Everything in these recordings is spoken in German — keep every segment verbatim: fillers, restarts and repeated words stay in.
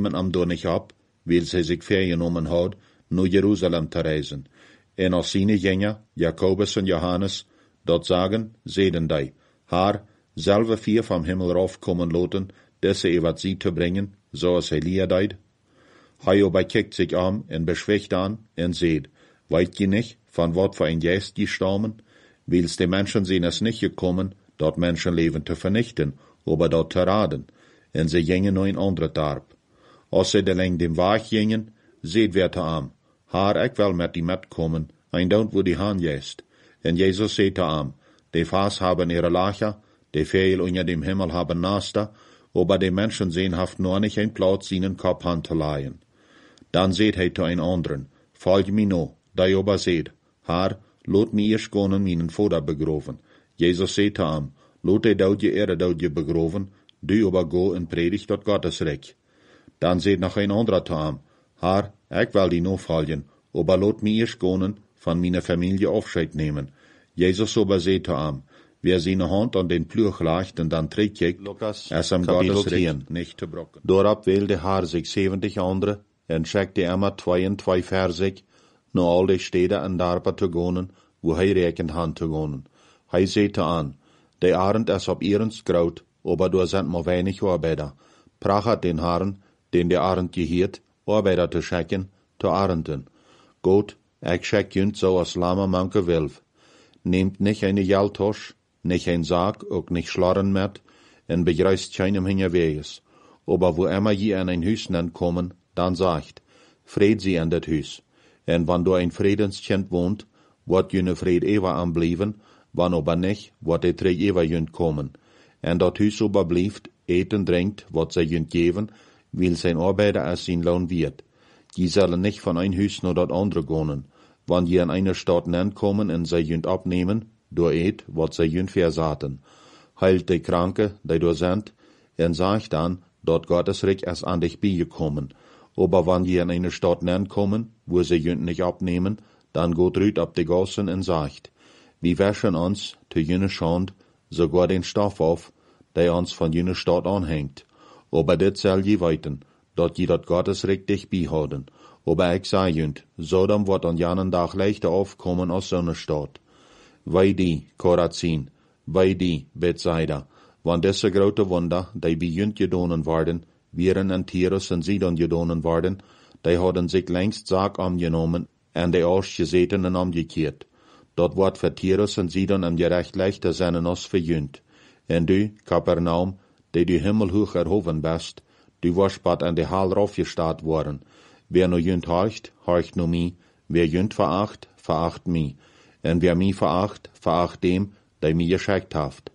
nemen hem door niet op, weil zij zich vergenomen had, naar Jeruzalem te reizen. En als zijn jengen, Jacobus en Johannes, dat zagen, zeiden die, haar, zelve vier vom Himmel raufkommen loten, deze evangelie te brengen, zoals Elia deed. Hij aber kijkt zich om en beschwicht aan en zeid, weet je niet, van wat voor een geest je stammen? Wils de mensen zijn es niet gekommen, dat mensenleven te vernichten, aber dat te raden, en ze gingen naar een andere dorp. Als ze de lang dem Weg gingen, zeid wer te am, haar ik wel met die metkomen, en don't wo die haan jest. En Jezus zei te am, de vaas haben ihre Lacher, de veel unter dem Himmel haben Nasta, aber de Menschen sehen haft nur nicht ein Platz seinen Kopf an te leihen. Dan zeid hij te een anderen, volg me no, die aber zeid, haar, lot me eerst gonen mijn vader begroven. Jezus zei te am, lot de doodje ere doodje begroven, du aber go en predigt dat Gottesreich. Dan zeid nog een ander te am, haar, ik wil die no volgen, aber lot me eerst gonen, van mijn familie afscheid nemen. Jezus aber zei te am, wer seine Hand an den Plüch legt und dann trägt, es am Gottesrecht nicht zu brocken. Dorab wählte haar sich zeventig andere, en schickte immer zwei und zwei Versig, nur all die Städte en Darpa zu gonen, wo hij rekend han zu gonen. Hij zette an, de Arend es ob ihrens graut, aber du sind mo wenig Arbeiter. Prachat den Haaren, den de Arend gehiert, Arbeiter zu schicken, zu Arenden. Gott, ich schick jünd so as lama manke wilf. Nehmt nicht eine Jaltosch, nicht ein Sarg, auch nicht Schlarren met, en begreist keinem hinterweges. Aber wo immer je an ein Hüs kommen, dann sagt, Fred sie an dat Hüs. En wann du ein Friedenskind wohnt, wird jene Fred ewa anblieben, wann aber nicht, wird de drei ewa jünd kommen. En dat Hüs aber blieft, eten drinkt, wat sie jünd geben, will sein Arbeiter als sein Lohn wird. Die sollen nicht von ein Hüs nur dat andere gonen. Wann je an einer Stadt kommen en sie jünd abnehmen, door eet wat zij jünd verzaten. Heilt de Kranke, die door sind, en sagt dan, dat Gottesreich es an dich beigekommen. Aber wann je in eine Stadt kommen, wo sie jünd nicht abnehmen, dann geht rüt ab de Gassen en sagt, wir wäschen uns, zu jüne Schand, sogar den Stoff auf, der uns von jüne Stadt anhängt. Aber dit soll je weiten, dat je dat Gottesreich dich beihouden. Aber ich sag jünd, Sodom wird an janen Tag leichter aufkommen als so eine Stadt. Wei die, Korazin, wei die, Bethsaida, wann desse grote Wunder, die bij jünd gedonen worden, wären an Tyrus en Sidon gedonen worden, die hadden sich längst Saak angenommen en de Ausgezetenen omgekehrt. Dat wordt für Tyrus en Sidon am gerecht leichter zijn als für jünd. En du, Kapernaum, die du himmelhoch erhoven best, du warst bad an de Haal raufgestaat worden. Wer no jünd horcht, horcht no mi, wer jünd veracht, veracht mi. En wer mi veracht, veracht dem, der mi geschickt haft.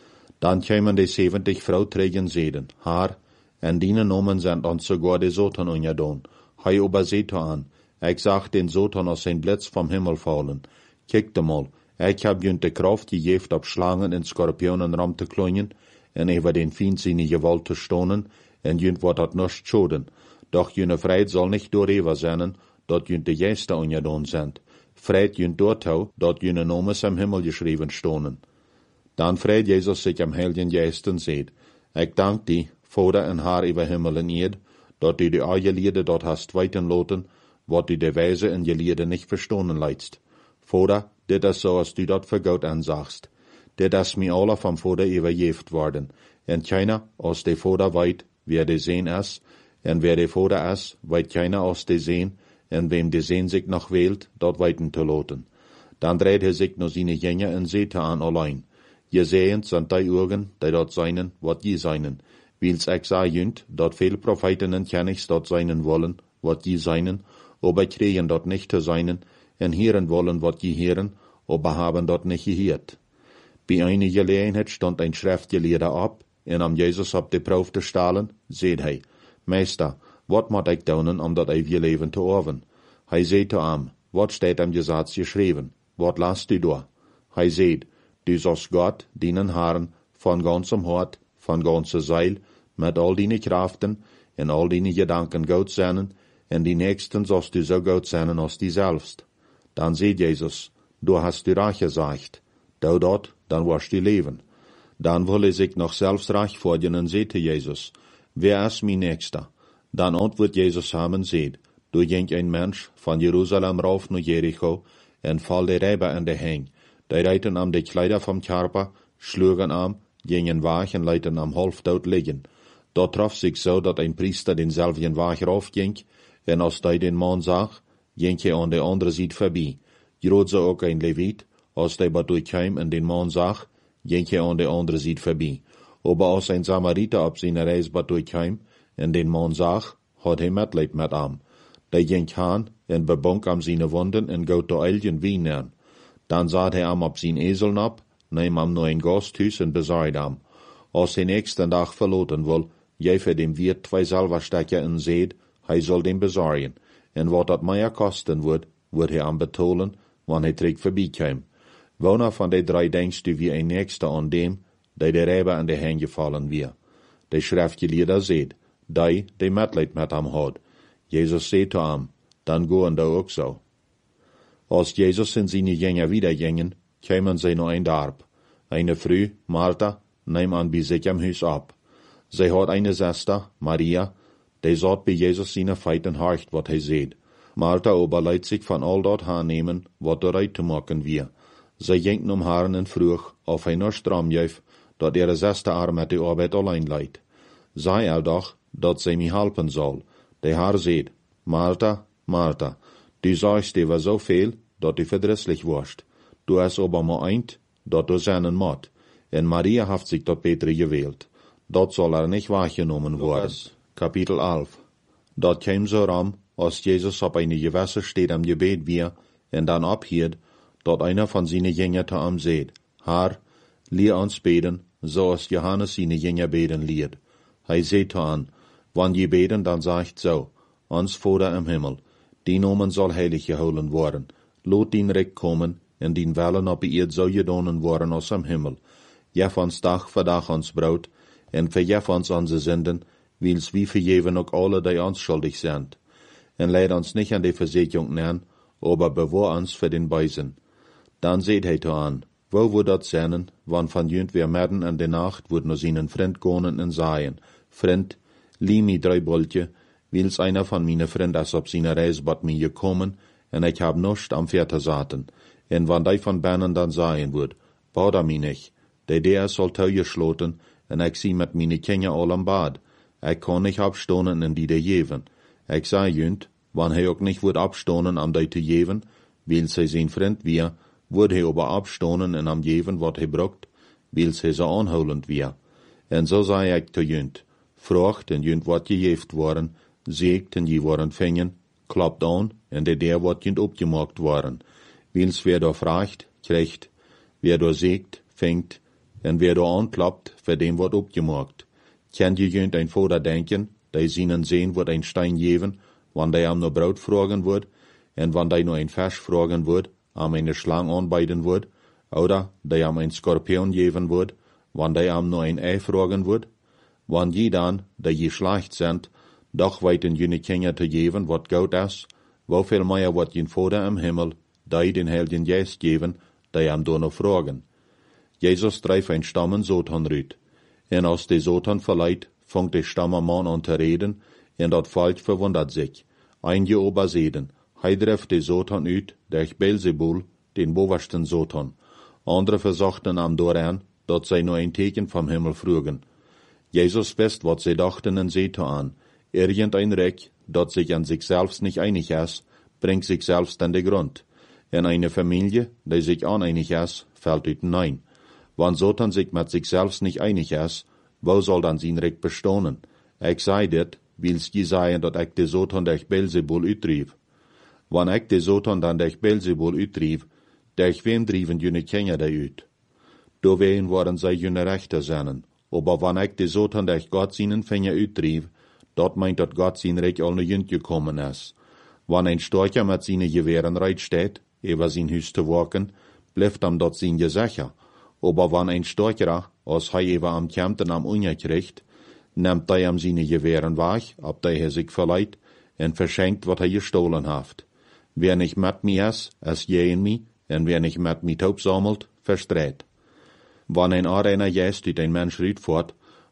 Dan kämen de zeventig Vrouwträgen zeden, haar, en dienen nomen sind ons sogar de Sotan ungedon. Hei ober seht an, ich sag den Sotan aus sein Blitz vom Himmel fallen. Kijkt mal, ich hab jünd de Kraft gejeft ab Schlangen en Skorpionen ram te klonjen, en über den Feind seine Gewalt te stonen, en jünd wat dat nicht schoden. Doch jüne Freit soll nicht dooreva zijn, dat jünd de Geister ungedon sind. Freit jünd dortau, dat jüne Nomes am Himmel geschrieben stonen. Dan freit Jesus sich am Heiligen Geist en seht, ich dank die, Vader en haar über Himmel en Erd, dat du die Eierliede dort hast weiten loten, wat du de Weise en je Liede nicht verstonen leidst. Vader, dit is so als du dat für Gott ansagst. Dit is mi alle vom Vader überjeft worden, en keiner aus de Vader weit, wer de sehen is, en wer de Vader is, weit keiner aus de sehen, en wem de sehen sich noch wählt, dort weiten te loten. Dan dreht er sich no seine Jünger en seht an allein. Je sehend sind die Augen, die dort seinen, wat je seinen. Wils ich sah jünd, dort viel Propheten en Kennigs dort seinen wollen, wat je seinen, aber kriegen dort nicht zu seinen, en hören wollen, wat je hören, aber haben dort nicht gehört. Bei einer Gelegenheit stand ein Schriftgelehrter ab, en am Jesus ab de Proef te stalen, seht hij, Meister, wat moet ik doen, om dat eeuwige leven te orven? Hij zei te am, wat steht am Gesetz geschrieben? Wat lasst du da? Hij zei, du sollst Gott, deinen Herrn, von ganzem Hort, von ganzer Seil, mit all deine Kraften, en all deine Gedanken gut sein, en die Nächsten sollst du so gut sein als die selbst. Dann seht Jesus, du hast du reich gesagt, du dort, dann wirst du leben. Dann wolle sich noch selbst reich vorgehen und sehte Jesus, wer ist mein Nächster? Dan antwoordt Jezus samen zeed, du ging een mens van Jeruzalem rauf naar Jericho, en val de rijber aan de heng. Die reiten am de kleider vom Körper, schlugen am, gingen weg en leiten am halfdood liggen. Dat trof zich zo dat een priester denzelfden weg raufging, en als hij den man zag, ging hij aan de andere zijde voorbij. Groot zo ook een Leviet, als hij wat durchkwam en den man zag, ging hij aan de andere zijde voorbij. Aber als een Samariter op zijn reis wat durchkwam, en den man zag, had hij medleid met hem. Die ging aan en bebonk am zijn wonden en goot de eigen wien aan. Dan zat hij am op zijn ezel op, neem am naar een gasthuis en bezaaide am. Als hij nächsten dag verloten wil, geef hij dem Wirt twee Silberstecker en zeed, hij zal dem bezaaien. En wat dat meer kosten wordt, wordt hij am betolen, wanneer hij terug voorbij kwam. Wanneer van de drie denkst du wie een nächste aan dem, die de rijber aan de heen gevallen weer? De schriftgeleerde zeed, die, die medleid met hem had. Jezus zei zu hem, dan goen da ook zo. Als Jezus en zijn jünger wieder gingen, kwamen zij naar een dorp. Eine Frau, Martha, neem aan bij zich am huis op. Zij had eine Schwester, Maria, die zat bij Jezus zijn feiten hart wat hij zeid. Martha aber leidt zich van al dat aannemen, wat eruit te maken wie. Zij ging om haar en vroeg, of hij nog stram juif, dat ihre Schwester haar met de arbeid alleen leidt. Zij er doch, dat zij mij helpen zal. Die haar zeid, Martha, Martha, du sagst dir so viel, dat du verdrisslich warst. Du hast aber maar eint, dat du seinen mot. En Maria heeft zich dat betere gewählt. Dat zal er nicht wahrgenommen worden. Kapitel elf. Dat kwam zo ram, als Jezus op eine gewässer steht am Gebet wir, en dan abhielt, dat einer van zijn jünger te am zeid, Haar, leer ons beten, zoals Johannes zijn jünger beten leert. Hij zei te an, wann je beten, dan sagt zo, ons Vader im Himmel, die Namen soll heilig gehouden worden, laat dien Recht komen, en dien Willen op eerd zo gedaan worden als am Himmel. Geef ons dag voor dag ons brood, en vergeef ons onze zinden, wils wie vergeven ook alle die ons schuldig zijn. En leid ons nicht an die Versuchung neer, aber bewahr ons voor den Bösen. Dan seht hij te an, wo wordt dat zijn, wann van junt weer midden in de nacht wordt naar zijn vriend konen en zeggen, Vriend, lieh mi drei boltje, wils einer van meine vriend is op zijn reis bad mij gekommen, en ik heb nocht am Vierter zaten. En wann die van binnen dan zeggen wordt, bouder mi nicht, de der soll teu gesloten, en ik zie met meine Kinder al am Bad. Ik kan nicht abstonen in die de jeven. Ik zei junt, wann hij ook nicht wordt abstonen am die te jeven, wils hij zijn vriend weer, wordt hij aber abstonen en am jeven wat hij brokt, wils hij zo aanholend weer. En zo zei ik te junt, vraagt en junt wat gejeft worden, zeegt en je worden vingen, klapt aan en de der wat junt opgemaakt worden. Wils wer da vraagt, krijgt, wer da zeegt, vingt, en wer da aanklapt, voor dem wordt opgemaakt. Kan je junt een vader denken, die zienen zien wordt een stein geven, wanneer hij am no brood vragen wordt, en wanneer hij no een vers vragen wordt, am eine slang aanbieden wordt, oder die am een skorpion geven wordt, wanneer hij am no een ei vragen wordt? Wann je dan, die je schlecht sind, doch weten jene Kinder te geven wat goed is, woveel meer wat je Vader im Himmel, die den Heiligen Geist geven, die am do no vragen. Jezus drijft een stammen Satan uit. En als de Satan verleiht, fangt de stammerman an te reden, en dat volk verwundert sich. Einige ober zeden, hij drijft de Satan uit, durch Beelzebul, den bovensten Satan. Andere verzochten am dooraan, dat zij no een teken vom Himmel vroegen. Jezus wist wat zij dachten en zei te aan, irgendein Reck, dat sich an sich selbst nicht einig is, bringt sich selbst an de Grund. En eine Familie, die sich uneinig is, fällt uit nein. Wann Satan sich mit sich selbst nicht einig is, wo soll dann sein Recht bestonen? Ich sei dit, wils je sagen, dat ich de Satan durch Beelzebul uitdrief. Wann ich de Satan dann durch Beelzebul uitdrief, durch wem drieven jene Kinder da uit? Door ween worden zij jene Rechter zijn. Aber wann ich de Satan durch Gott seinen Finger uitdrief, dat meint dat Gott sein Recht al ne jünt gekommen is. Wann ein Storcher mit seine Gewehren reit steht, über sein Hüs zu walken, bleibt am dat sein Gesicher. Aber wann ein Storcher, als hij über am Kempten am Unja kriegt, nimmt hij am seine Gewehren weg, ab der er sich verleiht, en verschenkt, wat hij gestohlen haft. Wer nicht mit mir is, is jeen mi, en wer nicht mit mi taub sammelt, verstreit. Wann ein Areiner jäst uit ein Mensch riet fort,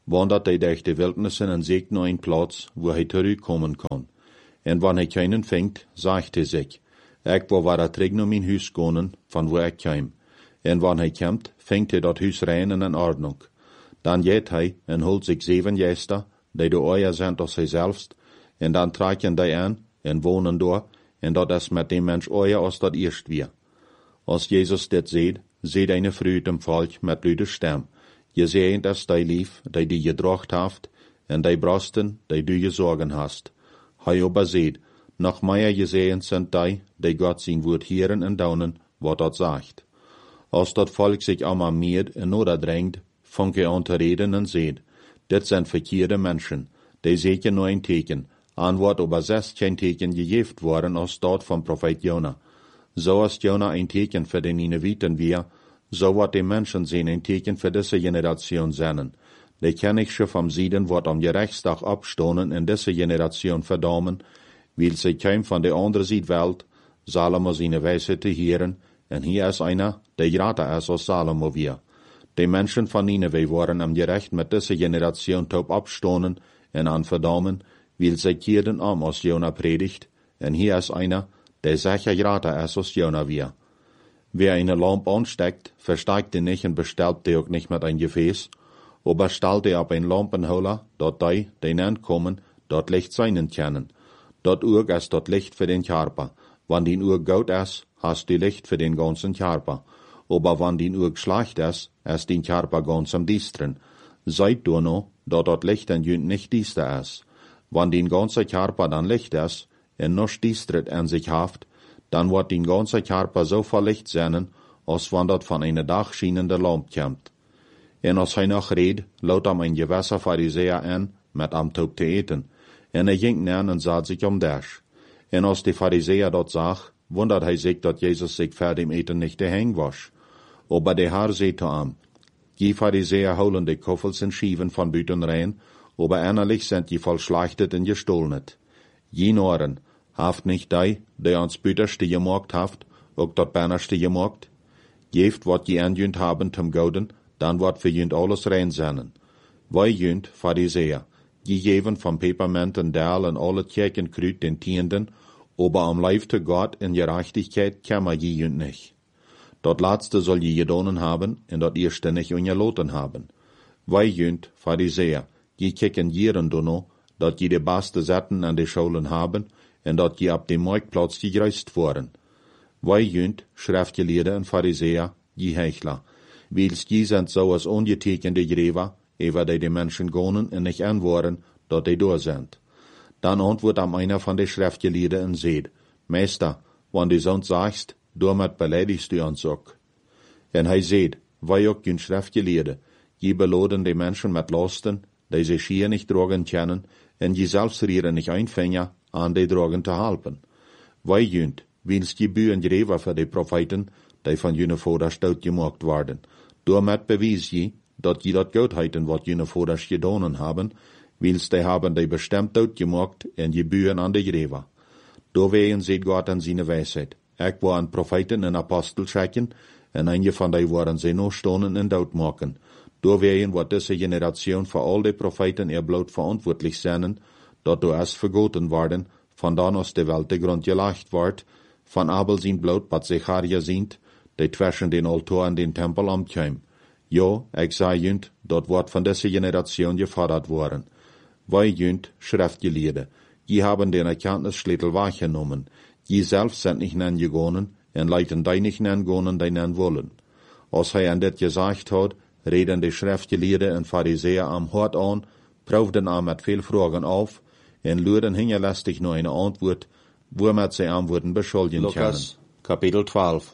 wandert hij durch de Wildnissen en zoekt naar een plaats, wo hij terugkommen kan. En wanneer hij keinen vindt, zegt hij zich, ik wil weer terug naar mijn huis gaan, van wo ik kwam. En wanneer hij komt, vindt hij dat huis rein en in ordnung. Dan gaat hij en holt zich zeven gäster, die de ooier zijn als hij zelfst, en dan trekken die aan en wonen door, en dat is met dem mens ooier als dat eerst weer. Als Jezus dit ziet, ziet eine Früh dem Volk met luide stem. Je zeent is die lief, die die gedrocht haft, en die brosten, die du gezorgen hast. Hij aber ziet, noch mehr gesehen sind die, die Gott sein Wort hören und daunen, wat dat sagt. Als dat Volk sich allemaal meer en noder drängt, fängt er an zu reden und seht, dit sind verkeerde Menschen, die sehen nur ein Teken, an wat aber selbst kein Teken gegeben worden als dort vom Prophet Jona. So als Jona ein Teken für den Nineviten wir, so wat die Menschen sehen ein Teken für diese Generation sein. Die kann ich schon vom Sieden wat am Gerechtstag abstonen in diese Generation verdammen, weil sie kein von der anderen Südwelt, Salomo seine Weisheit zu hören, und hier ist einer, der grater ist als Salomo wir. Die Menschen von Nineveh waren am Gerecht mit dieser Generation taub abstonen und an verdammen, weil sie kehrten um als Jona predigt, und hier ist einer, der sicher grater ist als Jona wir. Wer eine Lampe ansteckt, versteigt die nicht und bestellt die auch nicht mit ein Gefäß, aber stellt die auf ein Lampenholer, dort die, die ankommen, dort Licht sein können. Dort Uhr ist dort Licht für den Körper. Wenn die Uhr gut ist, hast du Licht für den ganzen Körper. Aber wenn die Uhr schlecht ist, ist den Körper ganz am Distren. Seid du noch, dort dort Licht an jünd nicht diester ist. Wenn den ganzen Körper dann Licht ist, und noch distret an sich haft, dann wird den ganzen Körper so voll Licht sein, als wenn dort von einer dachschienende Lampe kommt. En als hij nog reed, laut am ein gewisser Pharisäer an, mit am Taub zu eten. En er ging nan und sah sich um Dash. En als die Pharisäer dort sah, wundert hij sich, dat Jesus sich vor dem Eten nicht gehängt was. Aber der Herr sagte am, die Pharisäer holen die Koffels und Schieven von Büten rein, aber innerlich sind die voll schlachtet und gestohlnet. Je Noren, haft nicht die, die ans Büterste gemacht haft, auch dort Bannerste gemacht? Geeft wat je angünd haben zum Gouden, dann wird für jünd alles rein sein. Wij jünd, Pharisäer, die geben vom Peperment und Dahl und alle Kirchenkrüt den Tienden, aber am Leib zu Gott in Gerechtigkeit kämmer je jünd nicht. Dort letzte soll je gedonen haben, und dort erste nicht ungeloten haben. Wij jünd, Pharisäer, die kicken jieren du no, dort je die beste Setten an die Schulen haben, und dort je ab dem Marktplatz gegrüßt worden. Wij jünd, Schriftgelehrte und Pharisäer, die Heuchler, Wils die sind so als ungetekende Gräber, ewer die die Menschen gonen und nicht anworen, dort die da sind. Dann antwortet am einer von den Schriftgelehrten und seht, Meister, wenn du sonst sagst, damit beleidigst du uns auch. Und hij seht, wij auch die Schriftgelehrte, die beloden die Menschen mit Lasten, die sie schier nicht drogen können, und die selbst rieren nicht ein Finger, an die Drogen zu halten. Wij jünd, wils die Bühen Gräber für die Propheten, die von jene Vater stout gemacht worden. Damit bewies je, dat je dat Goedheiten wat jene Vaters gedonen haben, wils die haben die bestimmt dort gemacht en je Bühen an die Gräber. Da wehen seht Gott an seine Weisheit. Ich war an Propheten und Apostel schicken, en einige von die waren sie noch stonen en dort machen. Da wehen wat diese Generation für all die Propheten ihr Blut verantwortlich sein, dat du erst vergoten worden, von dann aus der Welt der Grund gelegt ward, von Abel sein Blut, wat Zecharia sind, die zwischen den Altar und den Tempel amtkäm. Ja, ich sag jünd, dort wird von dieser Generation gefordert worden. Wij jünd, Schriftgelehrte, die haben den Erkenntnisschlüssel wahrgenommen, die selbst sind nicht nangegangen, und leiten die nicht nangegangen, die nan wollen. Als hij an das gesagt hat, reden die Schriftgelehrte und Pharisäer am Hort an, prüften am mit viel Fragen auf, und luden hingerlästig nur eine Antwort, womit sie Antworten beschuldigen können. Lukas, Kapitel zwölf.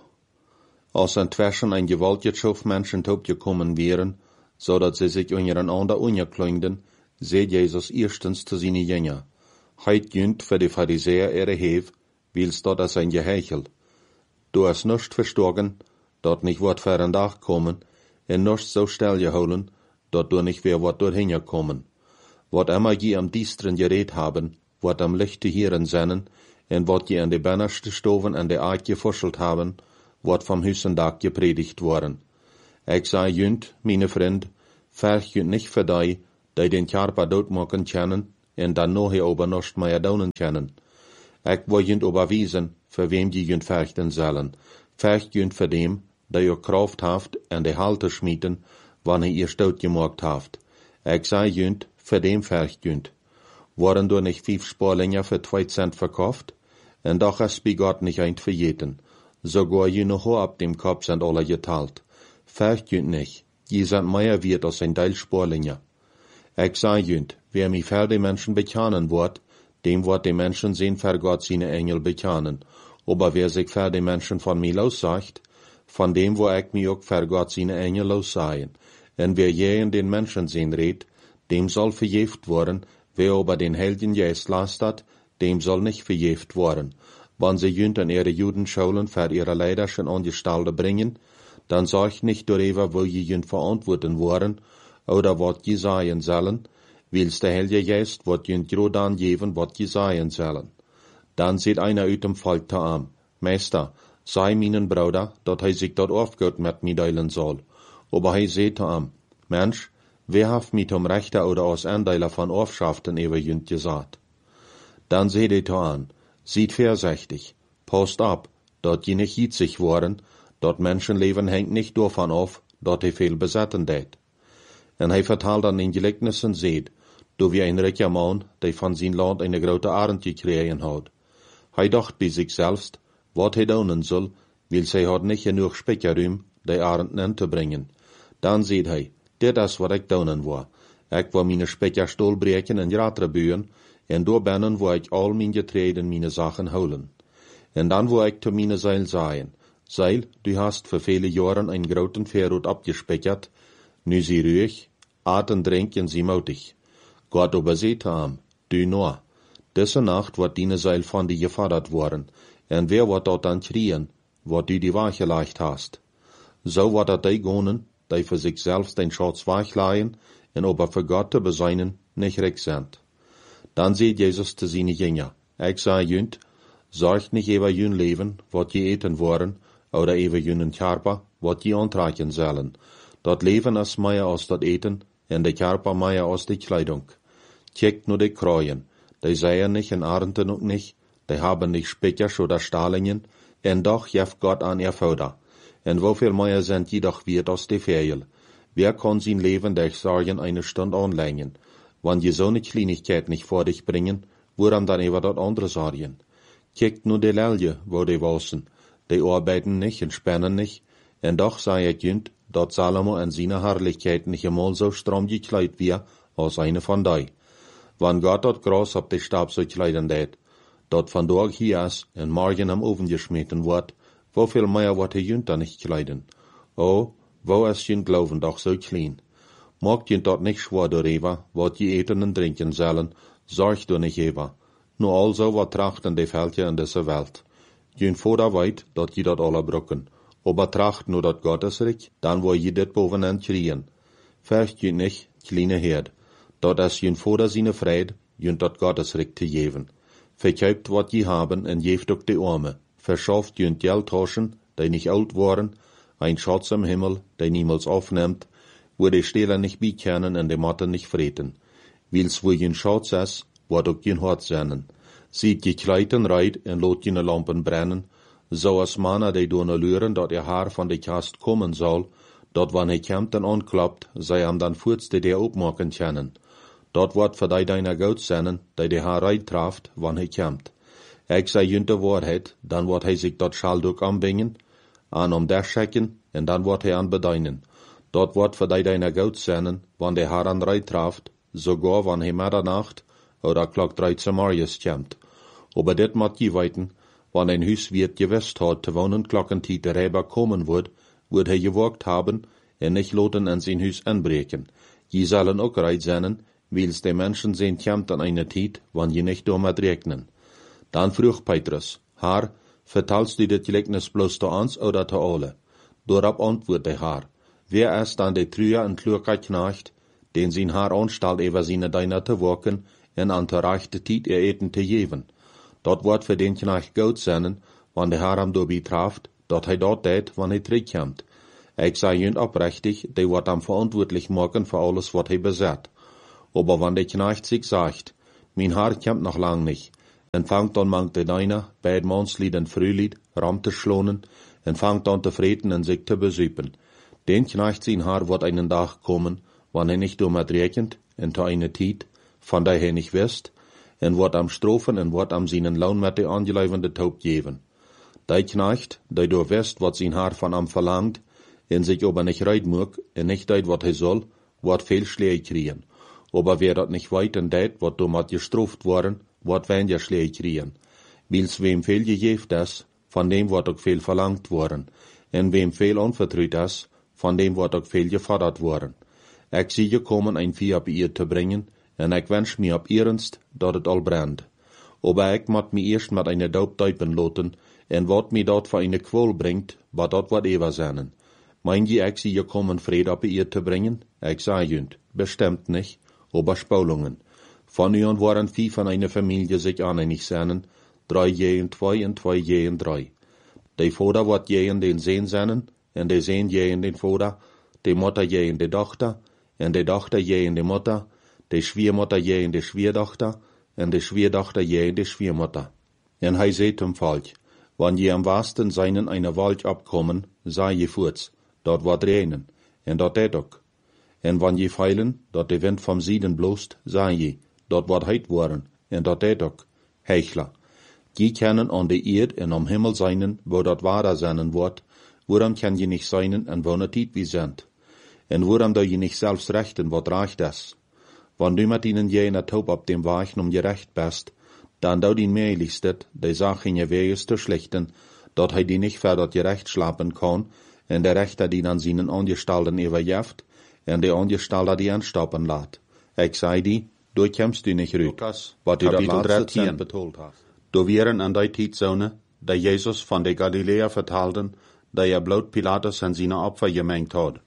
Als inzwischen ein gewaltiger Menschen gekommen wären, so dass sie sich untereinander ungeklingden, seht Jesus erstens zu seinen Jüngern. Heit jünd für die Pharisäer ihre Hev, wils dort als ein Geheichel. Du hast nicht verstorben, dort nicht wird für ein Tag kommen, und nicht so still geholen, dort du nicht wer wird dorthin kommen. Wat immer je am Diestren geredet haben, wird am Licht hören sein, und wat je an die Bannerste Stoven an der Ark gefuschelt haben, wird vom Hüssendag gepredigt worden. Ich sei jünd, meine Freund, ferch jünd nicht für die, die den Karper doodmaken kennen, en dan nog hier ober nost meer donen kennen. Ik wil junt overwijzen, voor wem je junt vechten zullen. Vecht junt voor dem, die je kracht haft en de halte schmieten, wanneer ihr stoot gemaakt haft. Ik zei junt, voor dem vecht junt. Worden door nicht vijf Sporlinger für zwei Cent verkauft? En doch is bij Gott nicht eind verjeten. Sogar je noch ab dem Kopf sind alle geteilt. Vecht junt nicht. Je sind mehr wert als ein Teil Sporlinger. Ich sei junt, wer mich für die Menschen bekennen wird, dem wird die Menschen sehen für Gott seine Engel bekennen. Aber wer sich für die Menschen von mir lossagt, von dem wo ich mich auch für Gott seine Engel lossagen. Und wer je in den Menschen sehen redet, dem soll verjeft worden, wer aber den Helden Geist lastet, dem soll nicht verjeft worden. Wenn sie jünt an ihre Judenschulen für ihre Leiderschen Angestellte bringen, dann sorgt nicht darüber, wo je jünt verantworten worden, oder wat je sagen sollen, wils der Heilige Geist wat jünt grodan geben, wat je sagen sollen. Dann sieht einer uit dem Volk te am, Meister, sei meinen Bruder, dat hij sich dort aufgehört mit mir deilen soll. Aber hij seht am, Mensch, wer haft mit um Rechter oder aus Andeiler von Aufschaften ewer jünt gesagt? Dann seht ihr an, sieht vorsichtig, passt ab, dort je nicht hitzig worden, dort Menschenleben hängt nicht davon auf, dort he viel besetzen det. En hij vertelt dan in Gelijknissen seht, do wie ein reicher Mann, der von sein Land eine grote Arend gekregen hat. Hij dacht bei sich selbst, wat hij doen soll, weil zij had nicht genug Speicherruim, die Arend in te bringen. Dan seht hij, dit is wat ik doen wil. Ik wil meine Speicher stol breken en ratre buien, en door binnen wil ik al mijn Getreide en meine Sachen holen. En dan wil ik te meine Seil sagen, Seil, du hast für viele Jahre ein groten Verrot abgespeichert, nu sie ruhig, aten trinken sie mutig. Gott aber seht am, du nur. Diese Nacht wird deine Seil von dir gefordert worden, en wer wird dort dann kriegen, wat du die Wache leicht hast. So wird er die gonen, die für sich selbst den Schatz wachleihen, en aber für Gott zu beseinen, nicht recht sind. Dann sieht Jesus zu seine Jünger, ich sage jünt, sorgt nicht über jün Leben, wat je eten worden, oder über jünen Körper, wat je antragen sollen. Dat Leben ist mehr als dat Eten, en de Körper mehr als die Kleidung. Checkt nur die Kreuen, die seien nicht in Arenten und nicht, die haben nicht Speichers oder Stahlingen, en doch jeft Gott an ihr Futter. En wofür mehr sind die doch wert als die Ferien? Wer kann sein Leben durch Sorgen eine Stunde anlängen? Wenn je so eine Kleinigkeit nicht vor dich bringen, woran dann über dort andere Sorgen? Checkt nur die Lelje, wo die wasen, die arbeiten nicht und spannen nicht, en doch sei ich jünt, dat Salomo in seiner Herrlichkeit nicht einmal so stramm gekleidet wie als eine von dei. Wann Gott dort Gras ab de Stab so kleiden det, dat von dort hier ist en morgen am Ofen geschmeten wird, wo viel mehr wird er jünt da nicht kleiden? Oh, wo ist jünt Glauben doch so klein? Mag jünt dort nicht schwer darüber, wat je eten und trinken sollen, sorg du nicht über. Nur also wat trachten die Völker in dieser Welt. Jünt vorder weit, dat je dort alle brücken. Aber tracht nur dat Gottesreich, dann wo je dit bovenaan kriegen. Fürcht jünt nicht, kleine Herd. Dort is jünt vorder seine Fried, jünt dat Gottesreich te geven. Verkauft wat je haben en geeft ook de Arme. Verschafft jünt Geld taschen, die nicht alt waren, ein Schatz im Himmel, der niemals aufnimmt, wo die Stehler nicht bekennen und die Matten nicht freten. Wils wo jünt Schatz is, wird ook jünt Hort seinen. Sieht je Kleiden reit en lot jüne Lampen brennen, so als Manna die doen luren, dat ihr Haar von de Kast kommen soll, dat wann hij kämmt en anklappt, sei am dann voetste der opmaken kennen. Dat wordt voor die deiner Goud sennen, die de Haar reit traft, wann hij kämmt. Ik sei jünt de Wahrheit, dann wordt hij sich dat Schalduk anbingen, an um der schecken, en dan wordt hij an bedeinen. Dat wordt voor die deiner Goud sennen, wann de Haar an reit traft, sogar wann hij Middernacht oder klok drei zum Morgens kämmt. Aber dit mat je weiten, wann ein Huiswirt gewusst hat, te wonen Glockentiet der Räber kommen wird, wird er gewagt haben, en nicht loten an sein Hus anbreken. Je sollen auch reit sein, wils die Menschen sehen kämmt an einer Tiet, wann je nicht damit regnen. Dann frug Petrus, Herr, vertalst du dit Gleichnis bloß zu uns oder zu alle? Dorab antwortet der Herr, wer ist dann der Trüer und kluger Knecht, den sein Herr anstalt über seine Deiner zu wirken, en an der rechte Tiet ihr Eten zu geben? Dat wordt für den Knecht gut sein, wann der Herr am dobi traft, dat hij dort deed, wann hij terugkomt. Ik zei jünt oprechtig, die wordt am verantwoordelijk maken für alles, wat hij bezet. Aber wenn der Knecht sich sagt, mein Haar kommt noch lang nicht, en fangt dan mangt de deiner, beid manslied en frühlied, ram te schlonen, en fangt dan te vreten en zich te bezuipen. Den Knecht zijn Haar wordt einen Tag kommen, wann er nicht um rekent, en te eine Tiet, van der er nicht wisst, en wordt am strofen en wordt am seinen Laun met de angeluivende Taub geven. Die Knecht, die du wisst, wat zijn Haar van am verlangt, en sich aber nicht reit muck, en nicht deit wat hij soll, wordt veel Schläge kriegen. Aber wer dat nicht weit en deit, wat domat gestroft worden, wordt weniger Schläge kriegen. Wils wem veel gegeven is, van dem wordt ook veel verlangt worden. En wem veel onvertrouwd is, van dem wordt ook veel gefordert worden. Ik zie gekomen een vier op ihr te brengen, en ik wens mir op ernst, dat het al brandt. Aber ik moet me eerst met eine Daub duipen loten, en wat me dat voor eine Qual brengt, wat dat wat ever zijn. Mein je, ik zie gekomen vrede op ihr te brengen? Ik zei junt, bestimmt nicht, aber Spulungen. Von ihnen waren vier von einer Familie sich aneinig seinen, drei jehen zwei und zwei jehen drei. Der Vater wird jehen den Sehn seinen, und der Sehn jehen den Vater, die Mutter jehen die Tochter, und die Tochter jehen die Mutter, die Schwiegermutter jehen die Schwiegertochter, und die Schwiegertochter jehen die Schwiegermutter. Und hij seht dem Volk, wann je am wasten seinen eine Wald abkommen, sei je furz, dort wird regnen, und dort det ook. En wann je feilen, dat de wind vom Süden blost, sei je, dort wird heit worden, en dort det ook. Hechler. Die kennen an de Erd en am Himmel seinen, wo dat wahrer seinen wird, woran kann je nicht seinen en wo ne Tiet wie sind. En woran da je nicht selbst rechten, wat reicht das? Wann du mit ihnen je in der Taub ab dem Weichen um gerecht bist, dann da die mehrlichstet, de Sache in je Weges zu schlichten, dat hij die nicht verder gerecht schlapen kann, en der Rechter die an seinen Angestalten überjeft, en de Angestalter die anstoppen laat. Ik zei die, du kämst du nicht rüt, wat du dat laatste betoeld hast. Du wären an die Tietzone, da Jesus von de Galiläa vertalten, da er bloot Pilatus an seine Opfer gemengt hat.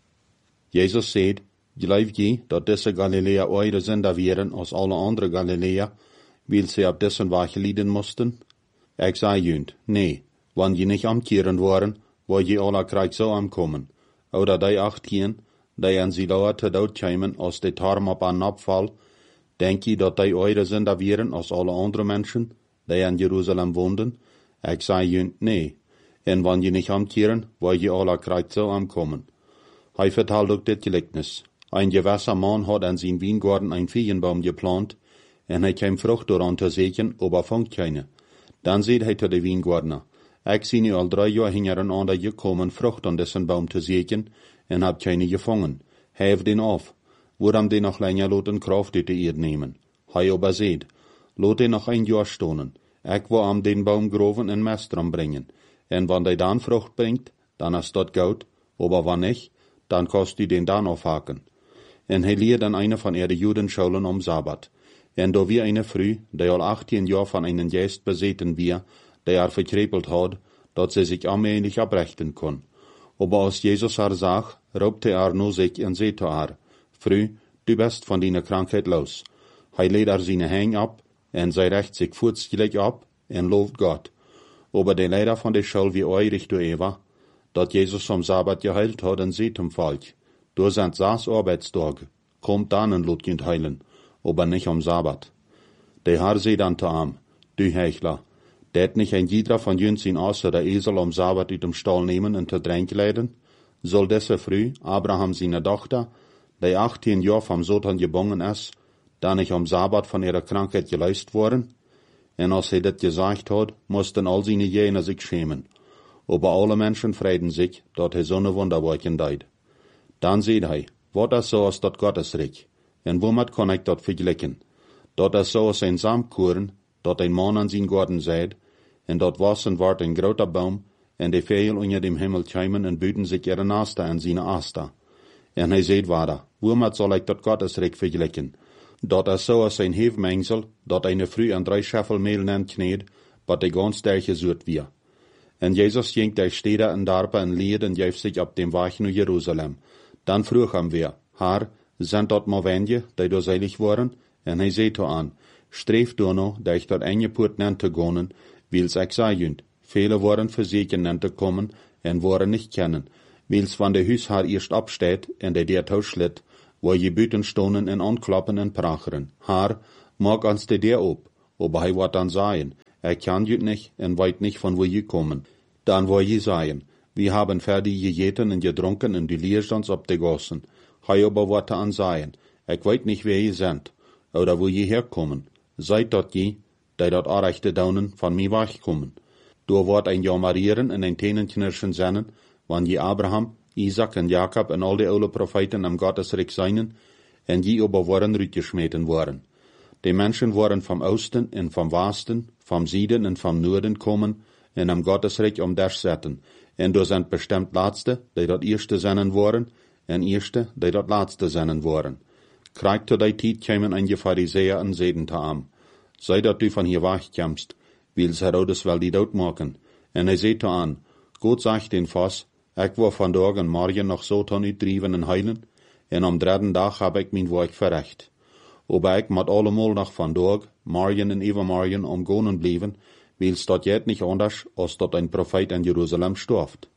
Jesus seht, gleich je, dat diese Galiläa eure Sünder wären als alle andere Galiläa, weil sie ab dessen Wache lieden mussten? Ich sei jünd, nee, wann je nicht amkehren waren, wo je alle Krieg so ankommen, oder die acht gehen, die an sie lauer te dood kämen, als de Tarm op an Abfall, denk je dat die eure Sünder wären als alle andere Menschen, die in Jerusalem woonden? Ich sei jünd, nee, en wann je nicht amkehren, wo je alle Krieg so ankommen. Hij vertelt ook dit Gleichnis. Ein gewisser Mann hat an sein Weingarten ein Feigenbaum geplant, en hij kam Frucht daran te sägen, aber fangt keine. Dann seht hij te de Weingärtner, ich zie nu al drei Jahre hintereinander gekommen, Frucht an dessen Baum te sägen, en hab keine gefangen. Hef den auf, woran den noch länger loten Kraft ut de Erd nehmen. Hij aber seht, lot den noch ein Jahr stonen, ich will am den Baum groven en Mest dran bringen, en wann de dann Frucht bringt, dann ist dort gut, aber wann nicht, dann kannst du den dann aufhaken. En hij leert dan eine von ihre Judenschulen um Sabbat. En da wie eine Früh, die al achttien Jahr von einen Geist beseten wir, der er verkrepelt hat, dat sie sich allmählich abrechten kann. Aber als Jesus haar zag, roepte er nur sich en zei te haar, Früh, du bist von deiner Krankheit los. Hij leed er seine Hang ab, en zij recht sich furzgelijk ab, en looft Gott. Aber der Leider von der Schule wie eurig du Eva, dat Jesus am Sabbat geheilt hat, en zei zum Volk, du sind saß Arbeitstag, kommt dann en lot kind heilen, aber nicht am Sabbat. Der Herr seht an te am, du Hechler, det nicht ein jeder von jüns in außer der Esel am Sabbat ut dem Stall nehmen en te dränk leiden? Soll desse früh Abraham seine Tochter, die achttien Jahr vom Satan gebongen ist, da nicht am Sabbat von ihrer Krankheit geleist worden? En als hij dit gesagt hat, mussten all seine Jener sich schämen. Aber alle Menschen freiden sich, dat hij zo'n Wunderwerken deed. Dan seht hij, wat is so als dat Gottesreich, en womit kan ik dat vergelijken? Dat is so als een Samkuren, dat een man an zijn garten zeid, en dat wassen wordt een groter boom, en de vegel onder dem Himmel keimen en buiten zich ihre Nasta en zijn Asta. En hij zeid waarda, womit zal ik dat Gottesreich vergelijken? Dat is so als een Hefmengsel, dat eine Früh an drei Scheffel Mehl nennt kneed, wat de ganz derche zuurt wir. En Jezus ging der Städte en Darpa en leed en geef sich ab dem Weg naar Jerusalem. Dan vroeg hem weer, Haar, sind dort mal wenige, die do seilig waren? En hij zei to aan, streef du no, dat ich dort eingepoort nennt te gonen, wils ik zei jünd, viele waren verseken nennt te kommen, en waren nicht kennen, wils van de Huis haar eerst absteht, en de der Tausch schlitt, waar je buiten stonen en aanklappen en pracheren. Haar, maak ons de deur op, aber hij wordt dan zeggen, er kan je niet en weet niet van waar je komen. Dan wil je zeggen, wir haben fertig gegeten en gedronken en du leerst ons op de gossen. Hij aber wordt dan zeggen, ik weet niet wer je bent, oder wo je herkommen. Seid dat je, die dat arechte daunen van mij wegkommen. Door wordt een jammerieren en een tenenknirschen zennen, wanneer je Abraham, Isaac en Jacob en al die oude profeten am Gottesreich seien, en die aber worden rütgeschmeten worden. Die Menschen worden vom Osten en vom Westen, vom Süden en vom Norden kommen, en am Gottesreich um das zetten. En door zijn bestemd laatste, die dat eerste zennen worden, en eerste, die dat laatste zennen worden. Krijgt tot die tijd komen een je Pharisäer en zeden te am. Sei dat du van hier wegkommst, wils Herodes wel die dood maken. En hij zei te aan, God zegt den Vos, ik wil vandaag en morgen nog zo ton uitdrijven en heilen, en am dritten dag heb ik mijn werk verricht. Aber ik moet allemaal nog vandaag, morgen en overmorgen omgonen blijven, wils dat jet niet anders, als dat een profeet in Jeruzalem storft.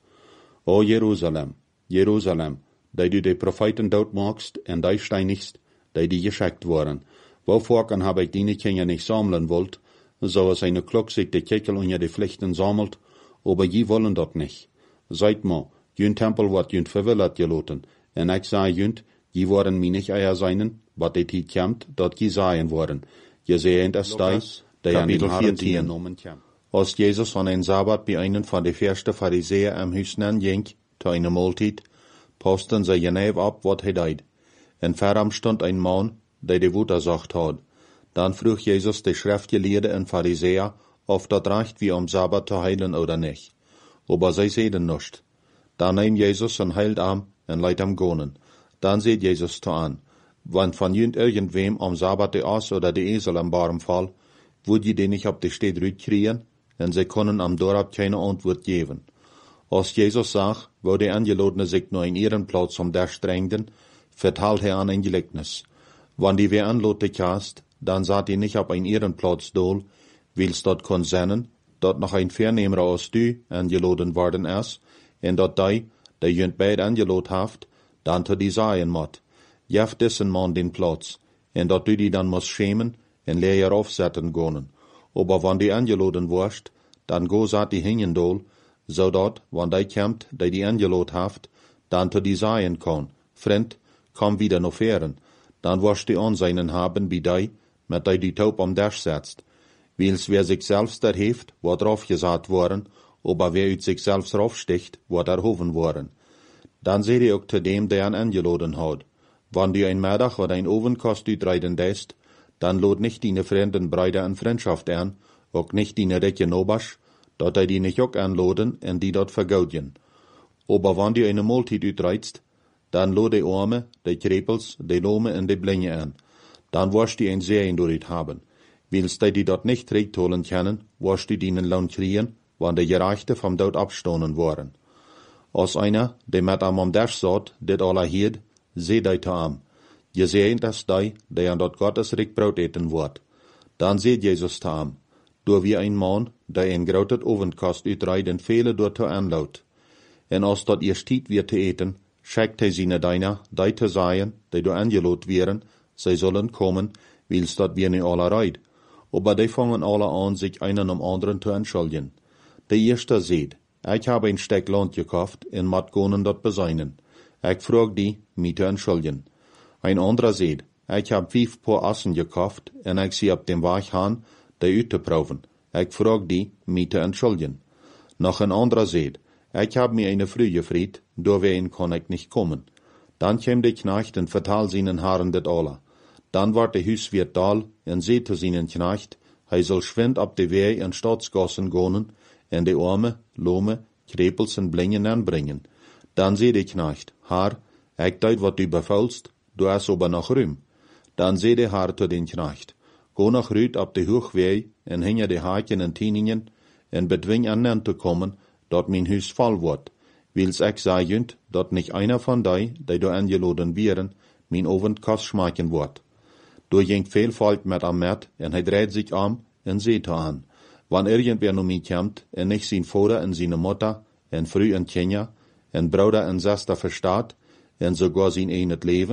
O Jeruzalem, Jeruzalem, die du de profeten doodmaakst en die steinigst, die die geschickt worden. Wovor kan heb ik die Kinder nicht sammeln wollt, zoals eine Klok sich de Keckel unter de Pflichten sammelt, aber je wollen dat nicht. Seid mal, jün Tempel wordt jün verwillert geloten, en ik zei jünt, je worden mi nicht eier seinen, wat de tijd komt, dat je zijn worden. Je sehend es die, die an den Haaren genomen komt. Als Jesus an een Sabbat bij einen van de verste Pharisäer am Hüsnen ging, te eine Mahlzeit, posten sie genau ab, wat hij deed. En veram stond ein Mann, der de Wutter sagt had. Dan vroeg Jesus de Schriftgeleerde en Pharisäer, of dat reicht wie am Sabbat te heilen oder nicht. Aber sie sehen nicht. Dan neemt Jesus zijn Heilarm en leidt am gonen. Dan seht Jesus te an, wann von jünd irgendwem am Sabbat de Ass oder de Esel am Baum fall, würd je den nicht ab de Stadt rütkriegen, en sie können am Dorab keine Antwort geben. Als Jesus sagt, wo de Angelodene sich nur in ihren Platz um der strengden, vertalt er an ein Gleichnis. Wann die wer anlote kast, dann saht ihr nicht ab ein ihren Platz dol, wils dort kon sennen, dort noch ein Vernehmer als du angeloden worden is, en dat die, der jünd beid angelot haft, dann to die sagen mot. Jef dessen man den Platz, en dat du die dann muss schämen, en leer je aufsetzen gonen. Aber wann die angeloden warst, dann go saht die hingen dol, zodat, wann die kämmt, die die angelot haft, dann to die sagen kon, Vriend, komm wieder noch feren, dann warst die Ansehen haben wie die, mit die die Taub am Dash setzt. Wils wer sich selbst erheeft, wird draufgesagt worden, aber wer ut sich selbst raufsticht, wird erhoven worden. Dann seht ihr auch zu dem, der an angeloden hat. Wann du ein Mittag oder ein Ovenkost utreiden lässt, dann lod nicht deine fremden Brüder an Freundschaft an, auch nicht deine Recke Nobasch, dort er die nicht auch anloden und die dort vergaudien. Aber wann du eine Mahlzeit utreizt, dann lod die Arme, die Krepels, die Lome und die Blinge an. Dann wirst du ein Sehen durch haben. Willst du die dort nicht recht holen können, wirst du deinen Lohn kriegen, wann die Gerechte vom Tod abstoßen waren. Als einer, der mit am am Dash saht, dit aller hielt, seh die te am. Je sehen das die, der an dort Gottes Reich Brot eten wird. Dann seht Jesus te am. Door wie ein Mann, der ein grotet Ovenkast utreiden viele dort te anlaut. En als dort ihr stiet wird te eten, schickt hij seine Diener, die te sagen, die du angelot wären, sie sollen kommen, wils dort wir nicht alle reid. Aber die fangen alle an, sich einen um anderen zu entschuldigen. Der erste seht, ich habe ein Steck Land gekauft, en mat gonen dort beseinen. Ich frag die, mich zu entschuldigen. Ein anderer seht, ich hab fünf Paar Assen gekauft, en ich sie ab dem Weg han, die ut zu proben. Ich frag die, mich zu entschuldigen. Noch ein anderer seht, ich hab mir eine Früh gefried, durch wen kann ich nicht kommen. Dann käm der Knecht und vertal seinen Haaren det alle. Dann ward der Hüswirt dal, en seht zu seinen Knecht, hij soll schwind ab de Wei en Staatsgassen gonen, en de Arme, Lome, Krepels en Blingen anbringen. Dann seh der Knecht, Haar, ich deut wat du befaulst, du hast aber noch Rühm. Dann seh der Haar zu den Knecht, go noch rüt ab de Hochwei, en hinge de Haken en Tieningen, en bedwing an zu kommen, dort mein Hüs voll wird. Wils ich sei jünd, dort nicht einer von die, die du angeloden wären, mein Ovenkast schmecken wird. Du ging viel Volk mit am Met, en hij dreht sich am, en seht an. Wann irgendwer nu mich kommt, en nicht sein Vater en seine Mutter, en früh en Kinder, en Bruder en Schwester verstaat, en sogar sein eigenes Leben,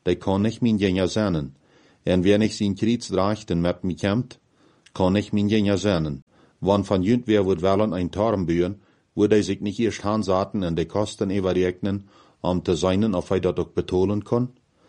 de kon nicht min jenja zennen. En wer nicht sin Kriegsdrachten met mi kämmt, kon nicht min jenja zennen. Wann van jünt wer wird wellen ein Torm bühen, würde er sich nicht erst hansaten en de Kosten überrechnen, um te seinen, of hij dat ook betolen kon?